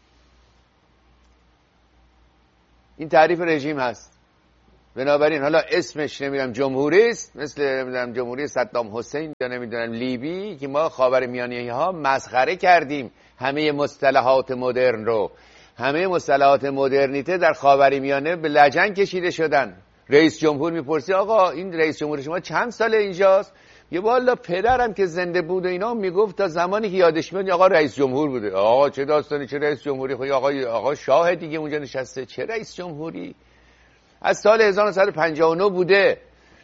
این تعریف رژیم هست. بنابراین حالا اسمش نمیدونم جمهوری است، مثل نمیدونم جمهوری صدام حسین یا نمیدونم لیبی که ما خاورمیانه ها مسخره کردیم همه مصطلحات مدرن رو. همه مصطلحات مدرنیته در خاورمیانه به لجن کشیده شدن. رئیس جمهور میپرسی آقا این رئیس جمهور شما چند ساله اینجاست؟ یه والا پدرم که زنده بود و اینا میگفت تا زمانی که یادش میاد آقا رئیس جمهور بوده. آقا چه داستانی، چه رئیس جمهوری؟ خب آقا شاه دیگه اونجا نشسته، چه رئیس جمهوری؟ از سال 1959 بوده.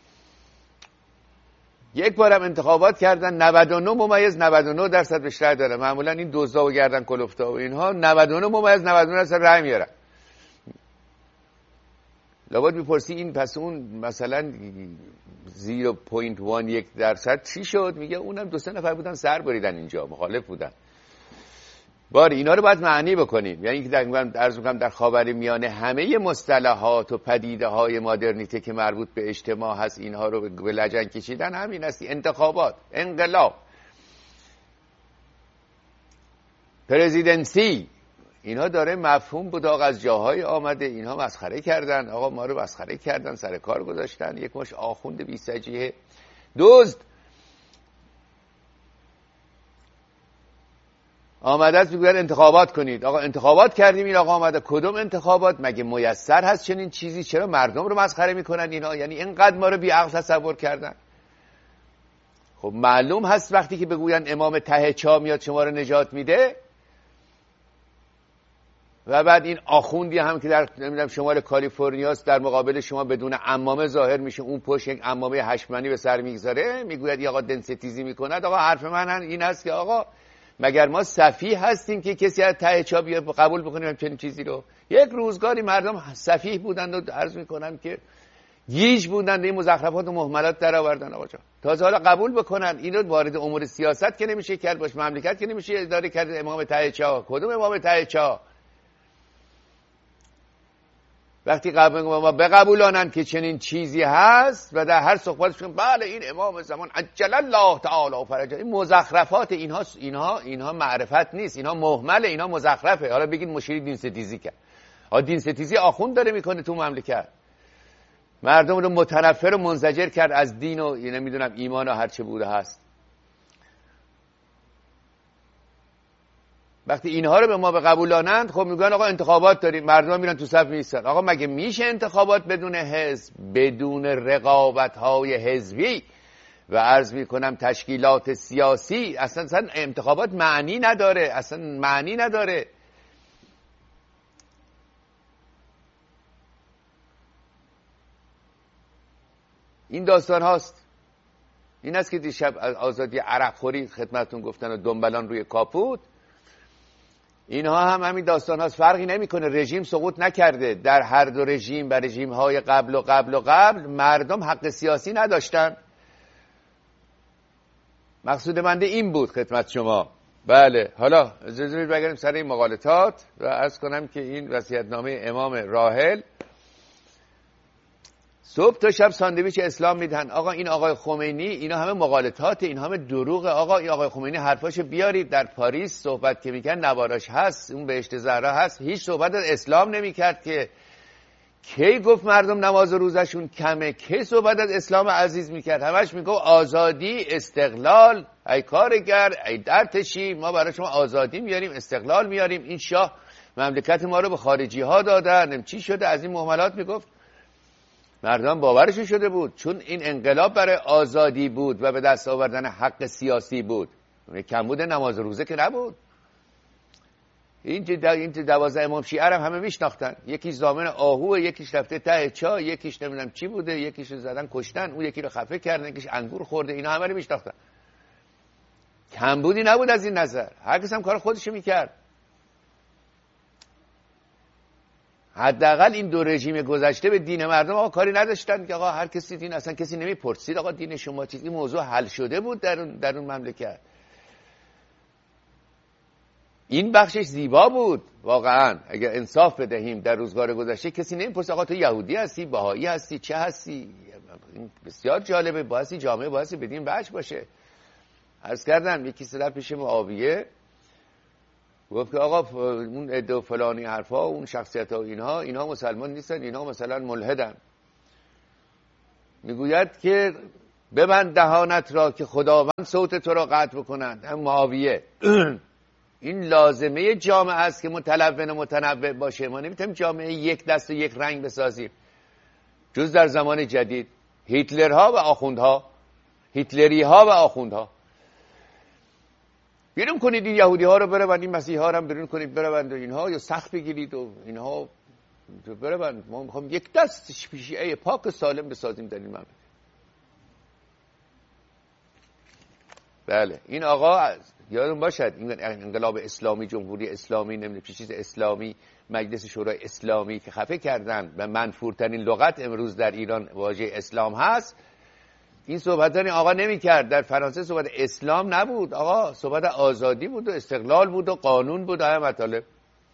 یک بارم انتخابات کردن 99.99% بهش رای دادن. معمولا این دزدا و گردن کلفتا و اینها 99.99% رای میارن. لابد میپرسی این پس اون مثلا 0.11% چی شد؟ میگه اونم 2-3 نفر بودن سر بریدن اینجا، مخالف بودن. باری اینا رو باید معنی بکنیم. یعنی که عرض می‌کنم در خاورمیانه همه مصطلحات و پدیده‌های مدرنیته که مربوط به اجتماع هست اینها رو به لجن کشیدن. همین است، انتخابات، انقلاب، پرزیدنسی، اینها داره مفهوم بود. آقا از جاهای آمده اینها مسخره کردن، آقا ما رو مسخره کردن، سر کار گذاشتن. یک مش آخوند بی‌سجیه دزد آمده است میگوید انتخابات کنید. آقا انتخابات کردیم، این آقا آمده. کدوم انتخابات؟ مگه میسر هست چنین چیزی؟ چرا مردم رو مسخره میکنن اینا؟ یعنی اینقدر ما رو بی عقل تصور کردن. خب معلوم هست وقتی که بگوین امام ته چا میاد شما رو نجات میده و بعد این آخوندی هم که در نمیدونم شمال کالیفرنیا است در مقابل شما بدون عمامه ظاهر میشه، اون پشت یک عمامه هشمنی به سر میگذاره، میگوید آقا دنستیزی میکند. آقا حرف من این است که آقا مگر ما سفیه هستیم که کسی از ته چا بیاد قبول بکنیم چنین چیزی رو؟ یک روزگاری مردم سفیه بودند و عرض میکنم که گیج بودند، این مزخرفات و مهملات در آوردن. آقا جان تازه حالا قبول بکنن اینو وارد امور سیاست که نمیشه کرد، باش مملکت که نمیشه اداره کرد. امام ته چا؟ کدوم امام ته چا؟ وقتی ما بقبولانن که چنین چیزی هست و در هر صحبتشون بله این امام زمان عجل الله تعالی فرجه، این مزخرفات اینها معرفت نیست، اینها مهمله، اینها مزخرفه. حالا بگید مشیری دین ستیزی کرد. دین ستیزی آخوند داره میکنه تو مملکت، مردم رو متنفر و منزجر کرد از دین و نمیدونم ایمان و هر چه بوده هست. وقتی اینها رو به ما به قبولانند خب میگن آقا انتخابات داریم، مردم میرن تو صف میایستن. آقا مگه میشه انتخابات بدون حزب، بدون رقابت‌های حزبی و عرض میکنم تشکیلات سیاسی؟ اصلا انتخابات معنی نداره، اصلا معنی نداره. این داستان هاست. این است که دیشب از آزادی عرق خوری خدمتتون گفتن و دنبلان روی کاپوت، اینها هم همین داستان هاست. فرقی نمیکنه، رژیم سقوط نکرده. در هر دو رژیم و رژیم های قبل مردم حق سیاسی نداشتن. مقصود بنده این بود خدمت شما. بله حالا اجازه بدید بگردیم سر این مقالطات و عرض کنم که این وصیت‌نامه امام راحل. صبح تا شب ساندویچ اسلام میدن. آقا این آقای خمینی، اینا همه مقالطات، این همه دروغه. آقا این آقای خمینی حرفاشو بیارید. در پاریس صحبت که میکنه نواراش هست، اون بهشت زهرا هست، هیچ صحبت از اسلام نمیکرد که. کی گفت مردم نماز و روزشون کمه؟ کی صحبت از اسلام عزیز میکرد؟ همش میگه آزادی، استقلال، ای کارگر، ای درتشی، ما برای شما آزادی میاریم، استقلال میاریم. این شاه مملکت ما رو به خارجی ها دادن، چی شده؟ از این مهملات میگفت. مردم باورشون شده بود، چون این انقلاب برای آزادی بود و به دست آوردن حق سیاسی بود. کمبود نماز روزه که نبود. این 12 امام شیعه هم همه میشناختن. یکی زامن آهو، یکیش رفته ته چا، یکیش نمیدونم چی بوده، یکیش رو زدن کشتن، اون یکی رو خفه کردن، یکیش انگور خورده. اینا همه رو میشناختن. کمبودی نبود از این نظر. هر کس هم کار خودش میکرد. حداقل این دو رژیم گذشته به دین مردم آقا کاری نداشتن که آقا هر کسی دین، اصلا کسی نمیپرسید آقا دین شما چیزی. این موضوع حل شده بود در اون مملکت. این بخشش زیبا بود واقعا. اگر انصاف بدهیم در روزگار گذشته کسی نمیپرسه آقا تو یهودی هستی، بهایی هستی، چه هستی. این بسیار جالبه، باعثی جامعه باعثی بدین وجه باشه. عرض کردم یکی صدر پیش معاویه گفت که آقا اون عده و فلانی حرفا، اون شخصیت ها اینها مسلمان نیستن، اینها مثلا ملحدن. میگوید که ببند دهانت را که خداوند صوت تو را قطع بکنند. هم معاویه این لازمه جامعه است که متلون و متنوع باشه. ما نمیتونیم جامعه یک دست و یک رنگ بسازیم جز در زمان جدید. هیتلرها و آخوندها، هیتلری ها و آخوندها. بیرون کنید این یهودی ها رو بروند، این مسیحی ها رو هم بیرون کنید بروند و اینها، یا سخت بگیرید و اینها بروند. ما میخوام یک دست شیعه پاک سالم بسازیم در این مملکت. بله این آقا یادون باشد این انقلاب اسلامی، جمهوری اسلامی، نمیدونم چیز اسلامی، مجلس شورای اسلامی که خفه کردن و منفورترین لغت امروز در ایران واژه اسلام هست، این صحبت این آقا نمی کرد. در فرانسه صحبت اسلام نبود آقا، صحبت آزادی بود و استقلال بود و قانون بود و همه مطالب.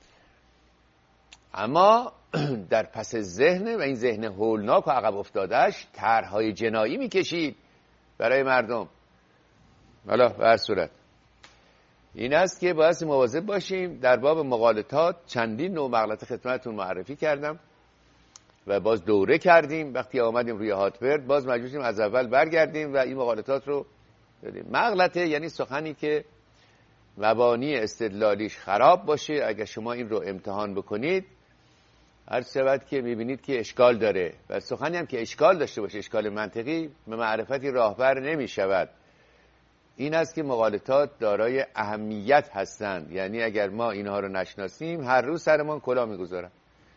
اما در پس ذهن و این ذهن هولناک و عقب افتادهش طرحهای جنایی میکشید برای مردم. حالا به هر صورت این است که باید مواظب باشیم. در باب مغالطات چندین نوع مغلطه خدمتتون معرفی کردم و باز دوره کردیم. وقتی آمدیم روی هاتبرد باز مجبور شدیم از اول برگردیم و این مغالطات رو بدیم. مغلطه یعنی سخنی که مبانی استدلالیش خراب باشه. اگر شما این رو امتحان بکنید هر شود که میبینید که اشکال داره و سخنی هم که اشکال داشته باشه، اشکال منطقی، به معرفتی راهبر نمیشود. این است که مغالطات دارای اهمیت هستند. یعنی اگر ما اینها رو نشناسیم هر روز سرمان کلاه میگذارن.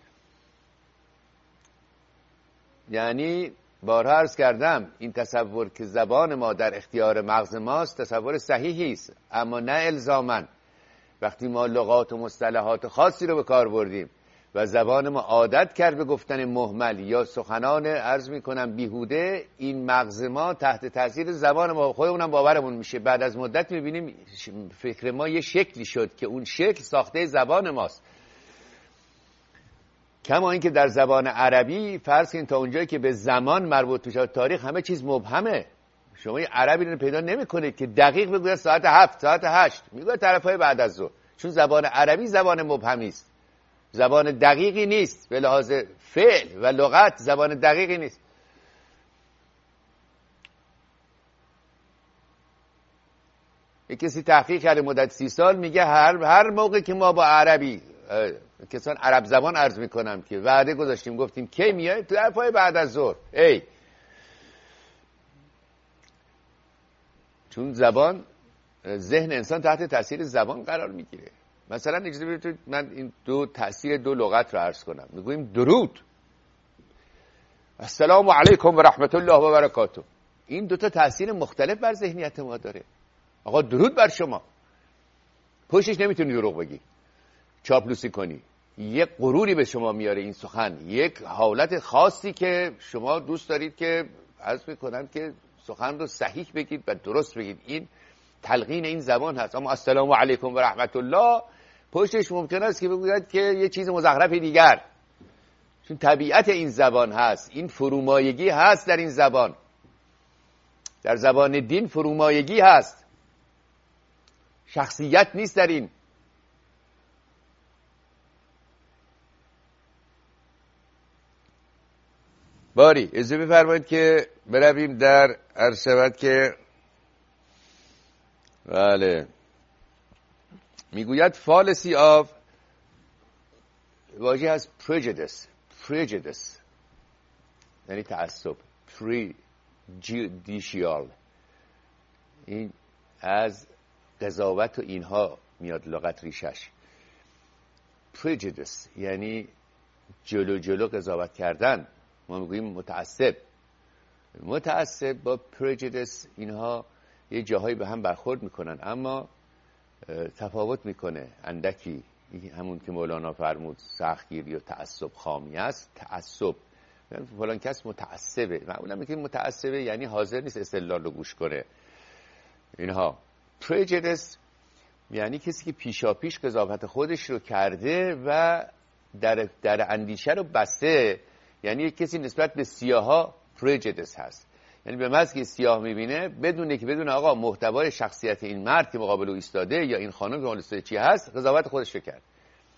یعنی بارها عرض کردم این تصور که زبان ما در اختیار مغز ماست تصور صحیحی است، اما نه الزاماً. وقتی ما لغات و مصطلحات خاصی رو به کار بردیم و زبان ما عادت کرد به گفتن مهمل یا سخنان عرض میکنم بیهوده، این مغز ما تحت تاثیر زبان ما خودمونم باورمون میشه. بعد از مدت میبینیم فکر ما یه شکلی شد که اون شکل ساخته زبان ماست. کما اینکه در زبان عربی فرض کنید تا اونجایی که به زمان مربوط میشه تاریخ همه چیز مبهمه. شما یه عربی رو پیدا نمی‌کنید که دقیق بگوید ساعت 7 ساعت 8 میگه طرفای بعد از ظهر، چون زبان عربی زبان مبهمی است، زبان دقیقی نیست. به لحاظ فعل و لغت زبان دقیقی نیست. یک کسی تحقیق کرده مدت 30 سال میگه هر موقع که ما با عربی کسان عرب زبان عرض میکنم که وعده گذاشتیم گفتیم کی میای تو طرفای بعد از ظهر، چون زبان، ذهن انسان تحت تاثیر زبان قرار میگیره. مثلا اجازه بدید من این تاثیر دو لغت رو عرض کنم. میگوییم درود، السلام علیکم و رحمت الله و برکاته. این دو تا تاثیر مختلف بر ذهنیت ما داره. آقا درود بر شما، پشتش نمیتونی دروغ بگی، چاپلوسی کنی، یک غروری به شما میاره این سخن، یک حالت خاصی که شما دوست دارید که عرض میکنم که سخن رو صحیح بگید و درست بگید. این تلقین این زبان هست. اما السلام علیکم و رحمت الله پشتش ممکن است که بگوید که یه چیز مزخرف دیگر، چون طبیعت این زبان هست. این فرومایگی هست در این زبان. در زبان دین فرومایگی هست، شخصیت نیست در این. باری اجازه بفرمایید که برویم در عرض شود که بله میگوید fallacy of واژه از prejudice یعنی تعصب، prejudicial، این از قضاوت و اینها میاد لغت ریشش. prejudice یعنی جلو قضاوت کردن. ما میگوییم متعصب با prejudice اینها یه جاهایی به هم برخورد میکنن، اما تفاوت میکنه اندکی. همون که مولانا فرمود سختگیری و تعصب خامی است. تعصب فلان کس متعصبه، معمولا میگیم متعصبه یعنی حاضر نیست استدلال رو گوش کنه اینها. prejudice یعنی کسی که پیشاپیش قضاوت خودش رو کرده و در اندیشه رو بسته. یعنی یک کسی نسبت به سیاها پرجدیس هست، یعنی به محض که سیاه میبینه بدون آقا محتوای شخصیت این مرد که مقابل او ایستاده یا این خانم که مقابل ایستاده چی هست، قضاوت خودش رو کرد.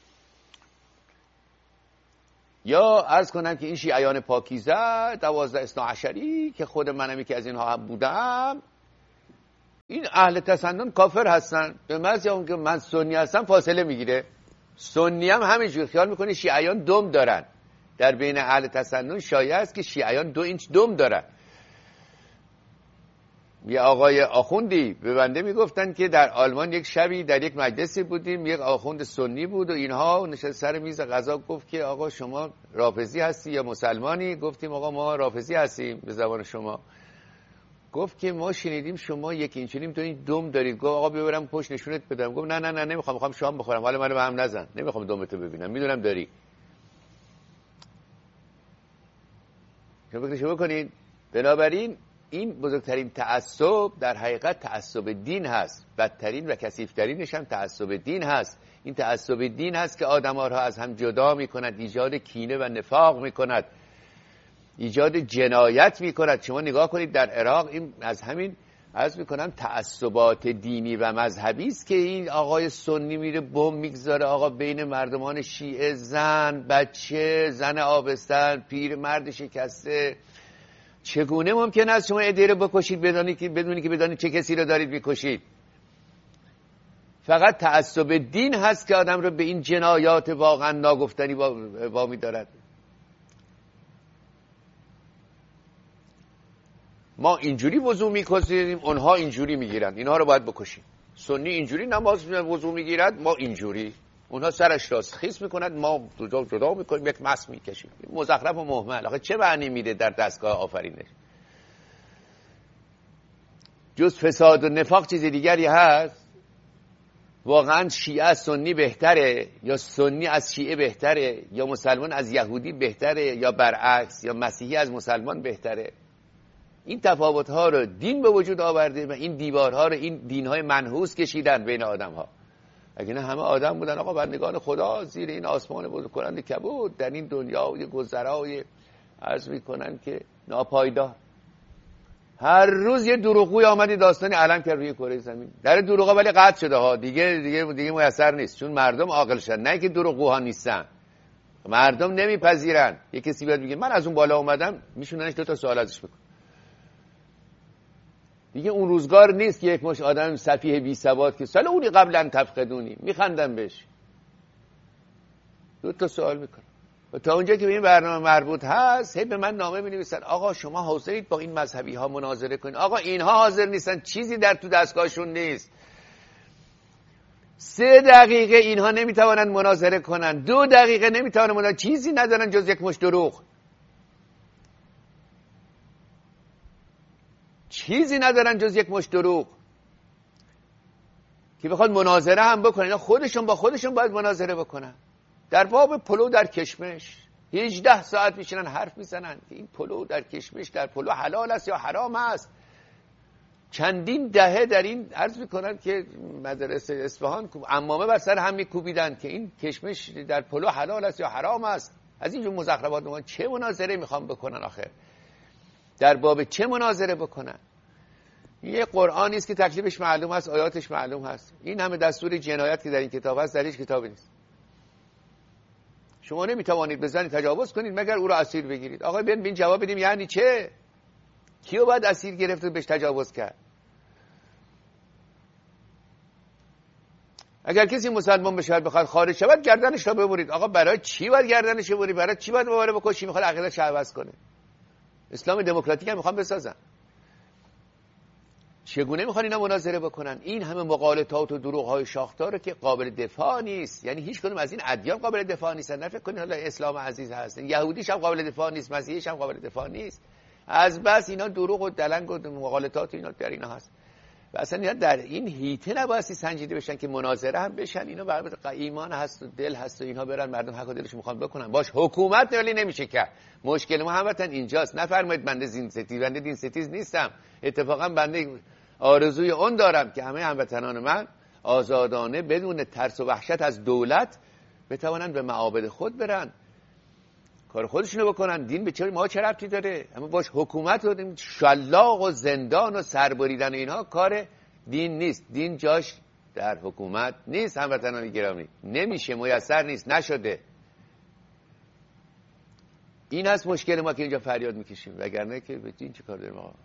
یا عرض کنم که این شیعیان پاکیزه 12 اثناعشری که خود منمی که از اینها هم بودم، این اهل تسنن کافر هستن. به محض اون که من سنی هستم فاصله میگیره. سنی هم همینجور خیال میکنه شیعیان دم دارن. در بین اهل تسنن شایع است که شیعیان 2 اینچ دم دارن. یه آقای آخوندی به بنده میگفتن که در آلمان یک شبی در یک مجلسی بودیم، یک آخوند سنی بود و اینها نشست سر میز غذا، گفت که آقا شما رافضی هستی یا مسلمانی؟ گفتیم آقا ما رافضی هستیم به زبان شما. گفت که ما شنیدیم شما یک اینچنین تو این دم دارید. گفت آقا ببرم پشت نشونت بدم. گفت نه نمیخوام شام بخورم، حالا منو به هم نزن، نمیخوام دمتو ببینم، میدونم داری. شما بکنید. بنابراین این بزرگترین تعصب در حقیقت تعصب دین هست. بدترین و کثیف‌ترینش هم تعصب دین هست. این تعصب دین هست که آدم‌ها را از هم جدا می‌کند، ایجاد کینه و نفاق می‌کند، ایجاد جنایت می‌کند. شما نگاه کنید در عراق این از همین عرض می‌کنم تعصبات دینی و مذهبی است که این آقای سنی میره بمب میگذاره آقا بین مردمان شیعه، زن، بچه، زن آبستن، پیر مرد شکسته. چگونه ممکن است شما عده‌ای رو بکشید بدونی که بدونید چه کسی رو دارید میکشید؟ فقط تعصب دین هست که آدم رو به این جنایات واقعا ناگفتنی وامی دارد. ما اینجوری وضو میکنیم، اونها اینجوری میگیرن، اینها رو باید بکشیم. سنی اینجوری نماز وضو میگیرد، ما اینجوری. اونها سرش راست خیس میکنند، ما جدا میکنیم، یک مس میکشیم. مزخرف و مهمل. آخه چه معنی میده در دستگاه آفرینش؟ جز فساد و نفاق چیز دیگری هست؟ واقعا شیعه از سنی بهتره یا سنی از شیعه بهتره یا مسلمان از یهودی بهتره یا برعکس یا مسیحی از مسلمان بهتره؟ این تفاوت‌ها رو دین به وجود آورده و این دیوارها رو این دین‌های منحوس کشیدن بین آدم‌ها. اگه نه همه آدم بودن آقا بندگان خدا زیر این آسمان بزرگ کننده کبود در این دنیای گذرای عرض میکنن که ناپایدار. هر روز یه دروغگوی آمدی داستانی علم کرد روی کره زمین. در دروغا ولی قطع شده ها، دیگه میسر نیست، چون مردم عاقل شدن. نه که دروغگوها نیستن، مردم نمیپذیرن. یه کسی بیاد بگه من از اون بالا اومدم، میشوننش 2 تا سوال ازش بکن. دیگه اون روزگار نیست که یک مش آدم سفیه بی ثبات که سالونی قبلا تفقدونی میخندم بهش. 2 تا سوال میکنم و تا اونجا که به این برنامه مربوط هست هی به من نامه مینویسن آقا شما حاضرید با این مذهبی ها مناظره کنید؟ آقا اینها حاضر نیستن، چیزی در تو دستگاهشون نیست. 3 دقیقه اینها نمیتوانند مناظره کنن، 2 دقیقه نمیتوانند مناظره، چیزی ندارن جز یک مش دروغ. چیزی ندارن جز یک مشت دروغ که بخواد مناظره هم بکنن. خودشون با خودشون باید مناظره بکنن. در باب پلو در کشمش 18 ساعت میشینن حرف میزنن که این پلو در کشمش، در پلو حلال است یا حرام است. چندین دهه در این عرض میکنن که مدرسه اصفهان عمامه بر سر هم میکوبیدن که این کشمش در پلو حلال است یا حرام است. از اینجور مزخرفات ما چه مناظره میخوام بکنن آخر؟ در باب چه مناظره بکنن؟ یه قرآنی است که تکلیفش معلوم است، آیاتش معلوم هست. این همه دستور جنایت که در این کتاب هست در هیچ کتابی نیست. شما نمیتوانید بزنید تجاوز کنید مگر او را اسیر بگیرید. آقا ببین جواب بدیم یعنی چه؟ کیو باید اسیر گرفت و بهش تجاوز کرد؟ اگر کسی مسلمان بشه بخواد خارج شود گردنش را ببرید. آقا برای چی باید گردنش رو ببرید؟ برای چی باید مبارزه بکنی؟ میخواد عقیده‌اش عوض کنه. اسلام دموکراتیک هم میخوان بسازن. چگونه میخوان اینا مناظره بکنن؟ این همه مغالطات و دروغ‌های شاخدار که قابل دفاع نیست. یعنی هیچ کدوم از این ادیان قابل دفاع نیستن. نه فکر کنید حالا اسلام عزیز هست، یهودیش هم قابل دفاع نیست، مسیحیش هم قابل دفاع نیست. از بس اینا دروغ و دلنگ و مغالطات اینا در اینا هست. و اصلا اینا در این هیته نباید سنجیده بشن که مناظره هم بشن. اینا برای ایمان هست و دل هست و اینها برن مردم حق و دلشون میخوان بکنن باش. حکومت ولی نمیشه کرد. مشکل ما همتن اینجاست. نفرمایید بنده دین ستیز نیستم. اتفاقا بنده آرزوی اون دارم که همه هموطنان من آزادانه بدون ترس و وحشت از دولت بتوانن به معابد خود برن، کار خودشونو بکنن. دین به چه ما چه ربطی داره؟ اما باش حکومت و شلاق و زندان و سربریدن اینها کار دین نیست. دین جاش در حکومت نیست. هموطنان گرامی، نمیشه، میسر نیست، نشده. این هست مشکل ما که اینجا فریاد میکشیم، وگرنه که به دین چه کار داریم آقا؟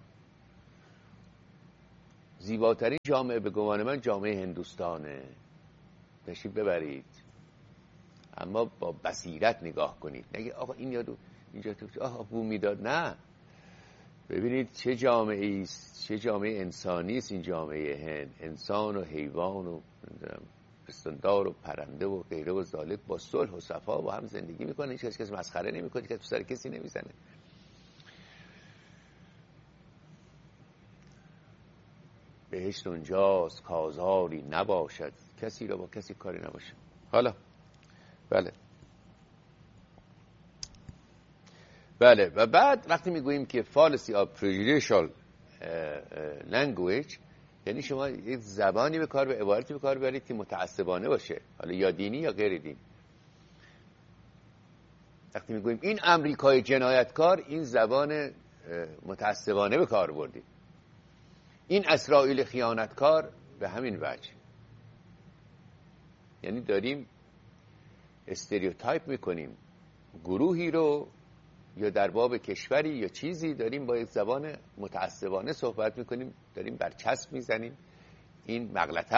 زیباترین جامعه به گمان من جامعه هندوستانه، تشریف ببرید، اما با بصیرت نگاه کنید. نگه آقا این یادو اینجا تو آقا بو میداد. نه، ببینید چه جامعه است، چه جامعه انسانی است این جامعه هند. انسان و حیوان و پستاندار و پرنده و غیره و ذالک با صلح و صفا با هم زندگی میکنه. هیچ کس مسخره نمیکنه، که تو سر کسی نمیزنه. بهشت اونجاست کازاری نباشد، کسی را با کسی کاری نباشه. حالا بله و بعد وقتی میگوییم که fallacy of prejudicial language، یعنی شما یک زبانی به کار و عبارتی به کار ببرید که متعصبانه باشه، حالا یا دینی یا غیر دینی. وقتی میگوییم این امریکای جنایتکار، این زبان متعصبانه به کار بردیم. این اسرائیل خیانتکار، به همین وجه. یعنی داریم استریوتایپ میکنیم گروهی رو، یا در باب کشوری یا چیزی داریم با یک زبان متعصبانه صحبت میکنیم، داریم برچسب میزنیم. این مغلطه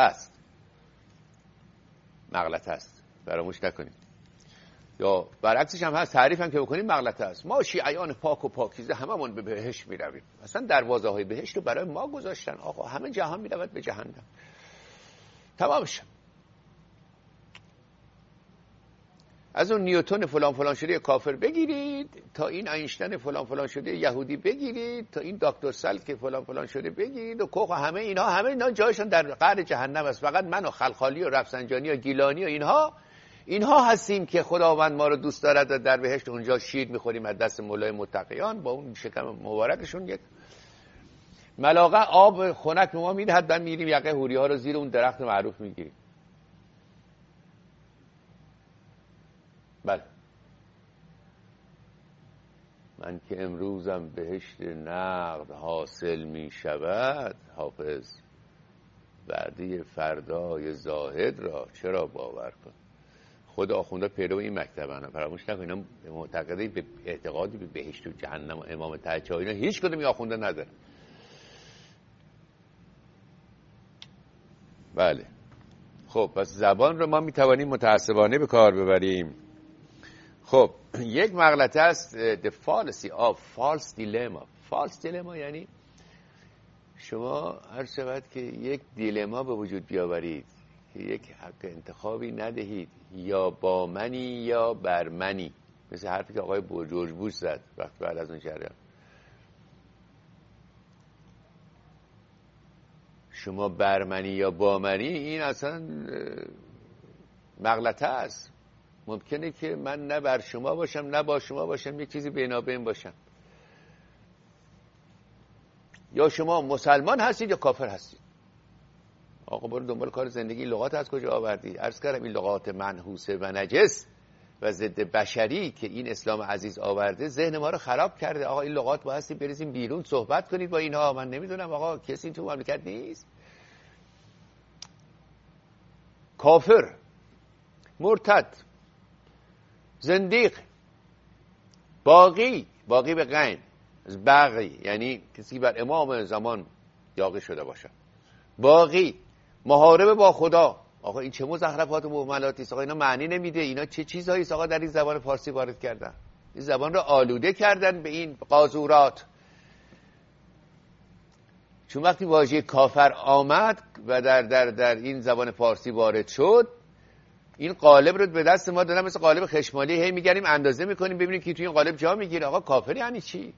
است، فراموش نکنیم. یا برعکسش هم هست، تعریف هم که بکنیم مغلطه است. ما شیعیان پاک و پاکیزه هممون به بهشت میرویم. اصلا دروازه های بهشت رو برای ما گذاشتن. آقا همه جهان میرود به جهنم، تمام شد. از اون نیوتن فلان فلان شده کافر بگیرید، تا این اینشتین فلان فلان شده یهودی بگیرید، تا این دکتر سلک فلان فلان شده بگیرید، و کوخ، همه اینا جایشون در قعر جهنم است. فقط من و خلخالی و رفسنجانی و گیلانی و اینها هستیم که خداوند ما رو دوست دارد و در بهشت اونجا شیر میخوریم از دست مولای متقیان با اون شکم مبارکشون. یک ملاقه آب خنک به ما میدهد، بعد میریم یقه حوری ها رو زیر اون درخت معروف میگیریم. بله، من که امروزم بهشت نقد حاصل می شود، حافظ وعده فردای زاهد را چرا باور کن؟ خود آخونده پیرو این مکتبن، فراموش نکن. اینا معتقده به اعتقادی به بهشت و جهنم و امام تحجه اینا هیچ کدوم آخونده نداره. بله، خب پس زبان رو ما میتوانیم متعصبانه به کار ببریم. خب یک مغلطه است the fallacy of false dilemma. false dilemma یعنی شما هر شود که یک دیلما به وجود بیاورید که یک حق انتخابی ندهید، یا با منی یا بر منی، مثل حرفی که آقای جورج بوش زد وقت بعد از اون جریان. شما بر منی یا با منی، این اصلا مغلطه است. ممکنه که من نه بر شما باشم نه با شما باشم، یک چیزی بینابین باشم. یا شما مسلمان هستید یا کافر هستید. آقا برو دنبال کار زندگی. لغات از کجا آوردی؟ عرض کردم این لغات منحوسه و نجس و ضد بشری که این اسلام عزیز آورده ذهن ما رو خراب کرده. آقا این لغات بایستی بریزیم بیرون، صحبت کنید با اینها. من نمیدونم آقا کسی تو مملکت نیست. کافر، مرتد، زندیق، باقی به غین از باقی، یعنی کسی بر امام زمان یاغی شده باشه. باقی، محارب با خدا. آقا این چه مزخرفات و مهملاتی است؟ آقا اینا معنی نمیده. اینا چه چیزهایی است آقا در این زبان فارسی وارد کردن؟ این زبان رو آلوده کردن به این قاذورات. چون وقتی واژه کافر آمد و در این زبان فارسی وارد شد، این قالب رو به دست ما دادن، مثل قالب خشمالی هی میگردیم اندازه میکنیم ببینیم که توی این قالب جا میگیره. آقا کافر یعنی چی؟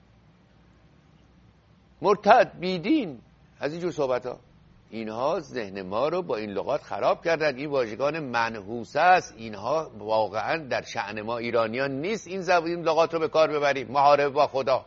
مرتد، بیدین، از اینجور صحبت ها. اینها ذهن ما رو با این لغات خراب کردن. این واژگان منحوسه است. اینها واقعا در شأن ما ایرانیان نیست این لغات رو به کار ببریم. محاربه با خدا،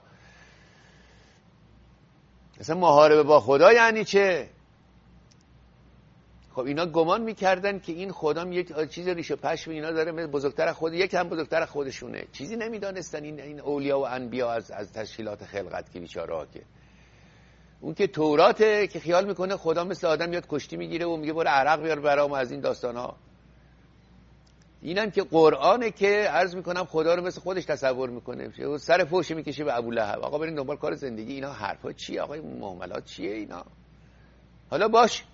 اصلا محاربه با خدا یعنی چه؟ خب اینا گمان میکردن که این خدام یک چیز ریش و پشم اینا داره، بزرگتر خود، یک هم بزرگتر خودشونه. چیزی نمیدانستن این اولیا و انبیا از تشکیلات خلقت که بیچاره‌ها. که اون که توراته که خیال میکنه خدا مثل آدم میاد کشتی میگیره و میگه برو عرق بیار برام از این داستانها. اینم که قرآنه که عرض میکنم خدا رو مثل خودش تصور میکنه، سر فوش میکشه به ابولهب. آقا برین دنبال کار زندگی. اینا حرفا چیه آقا؟ این معاملات چیه اینا؟ حالا باش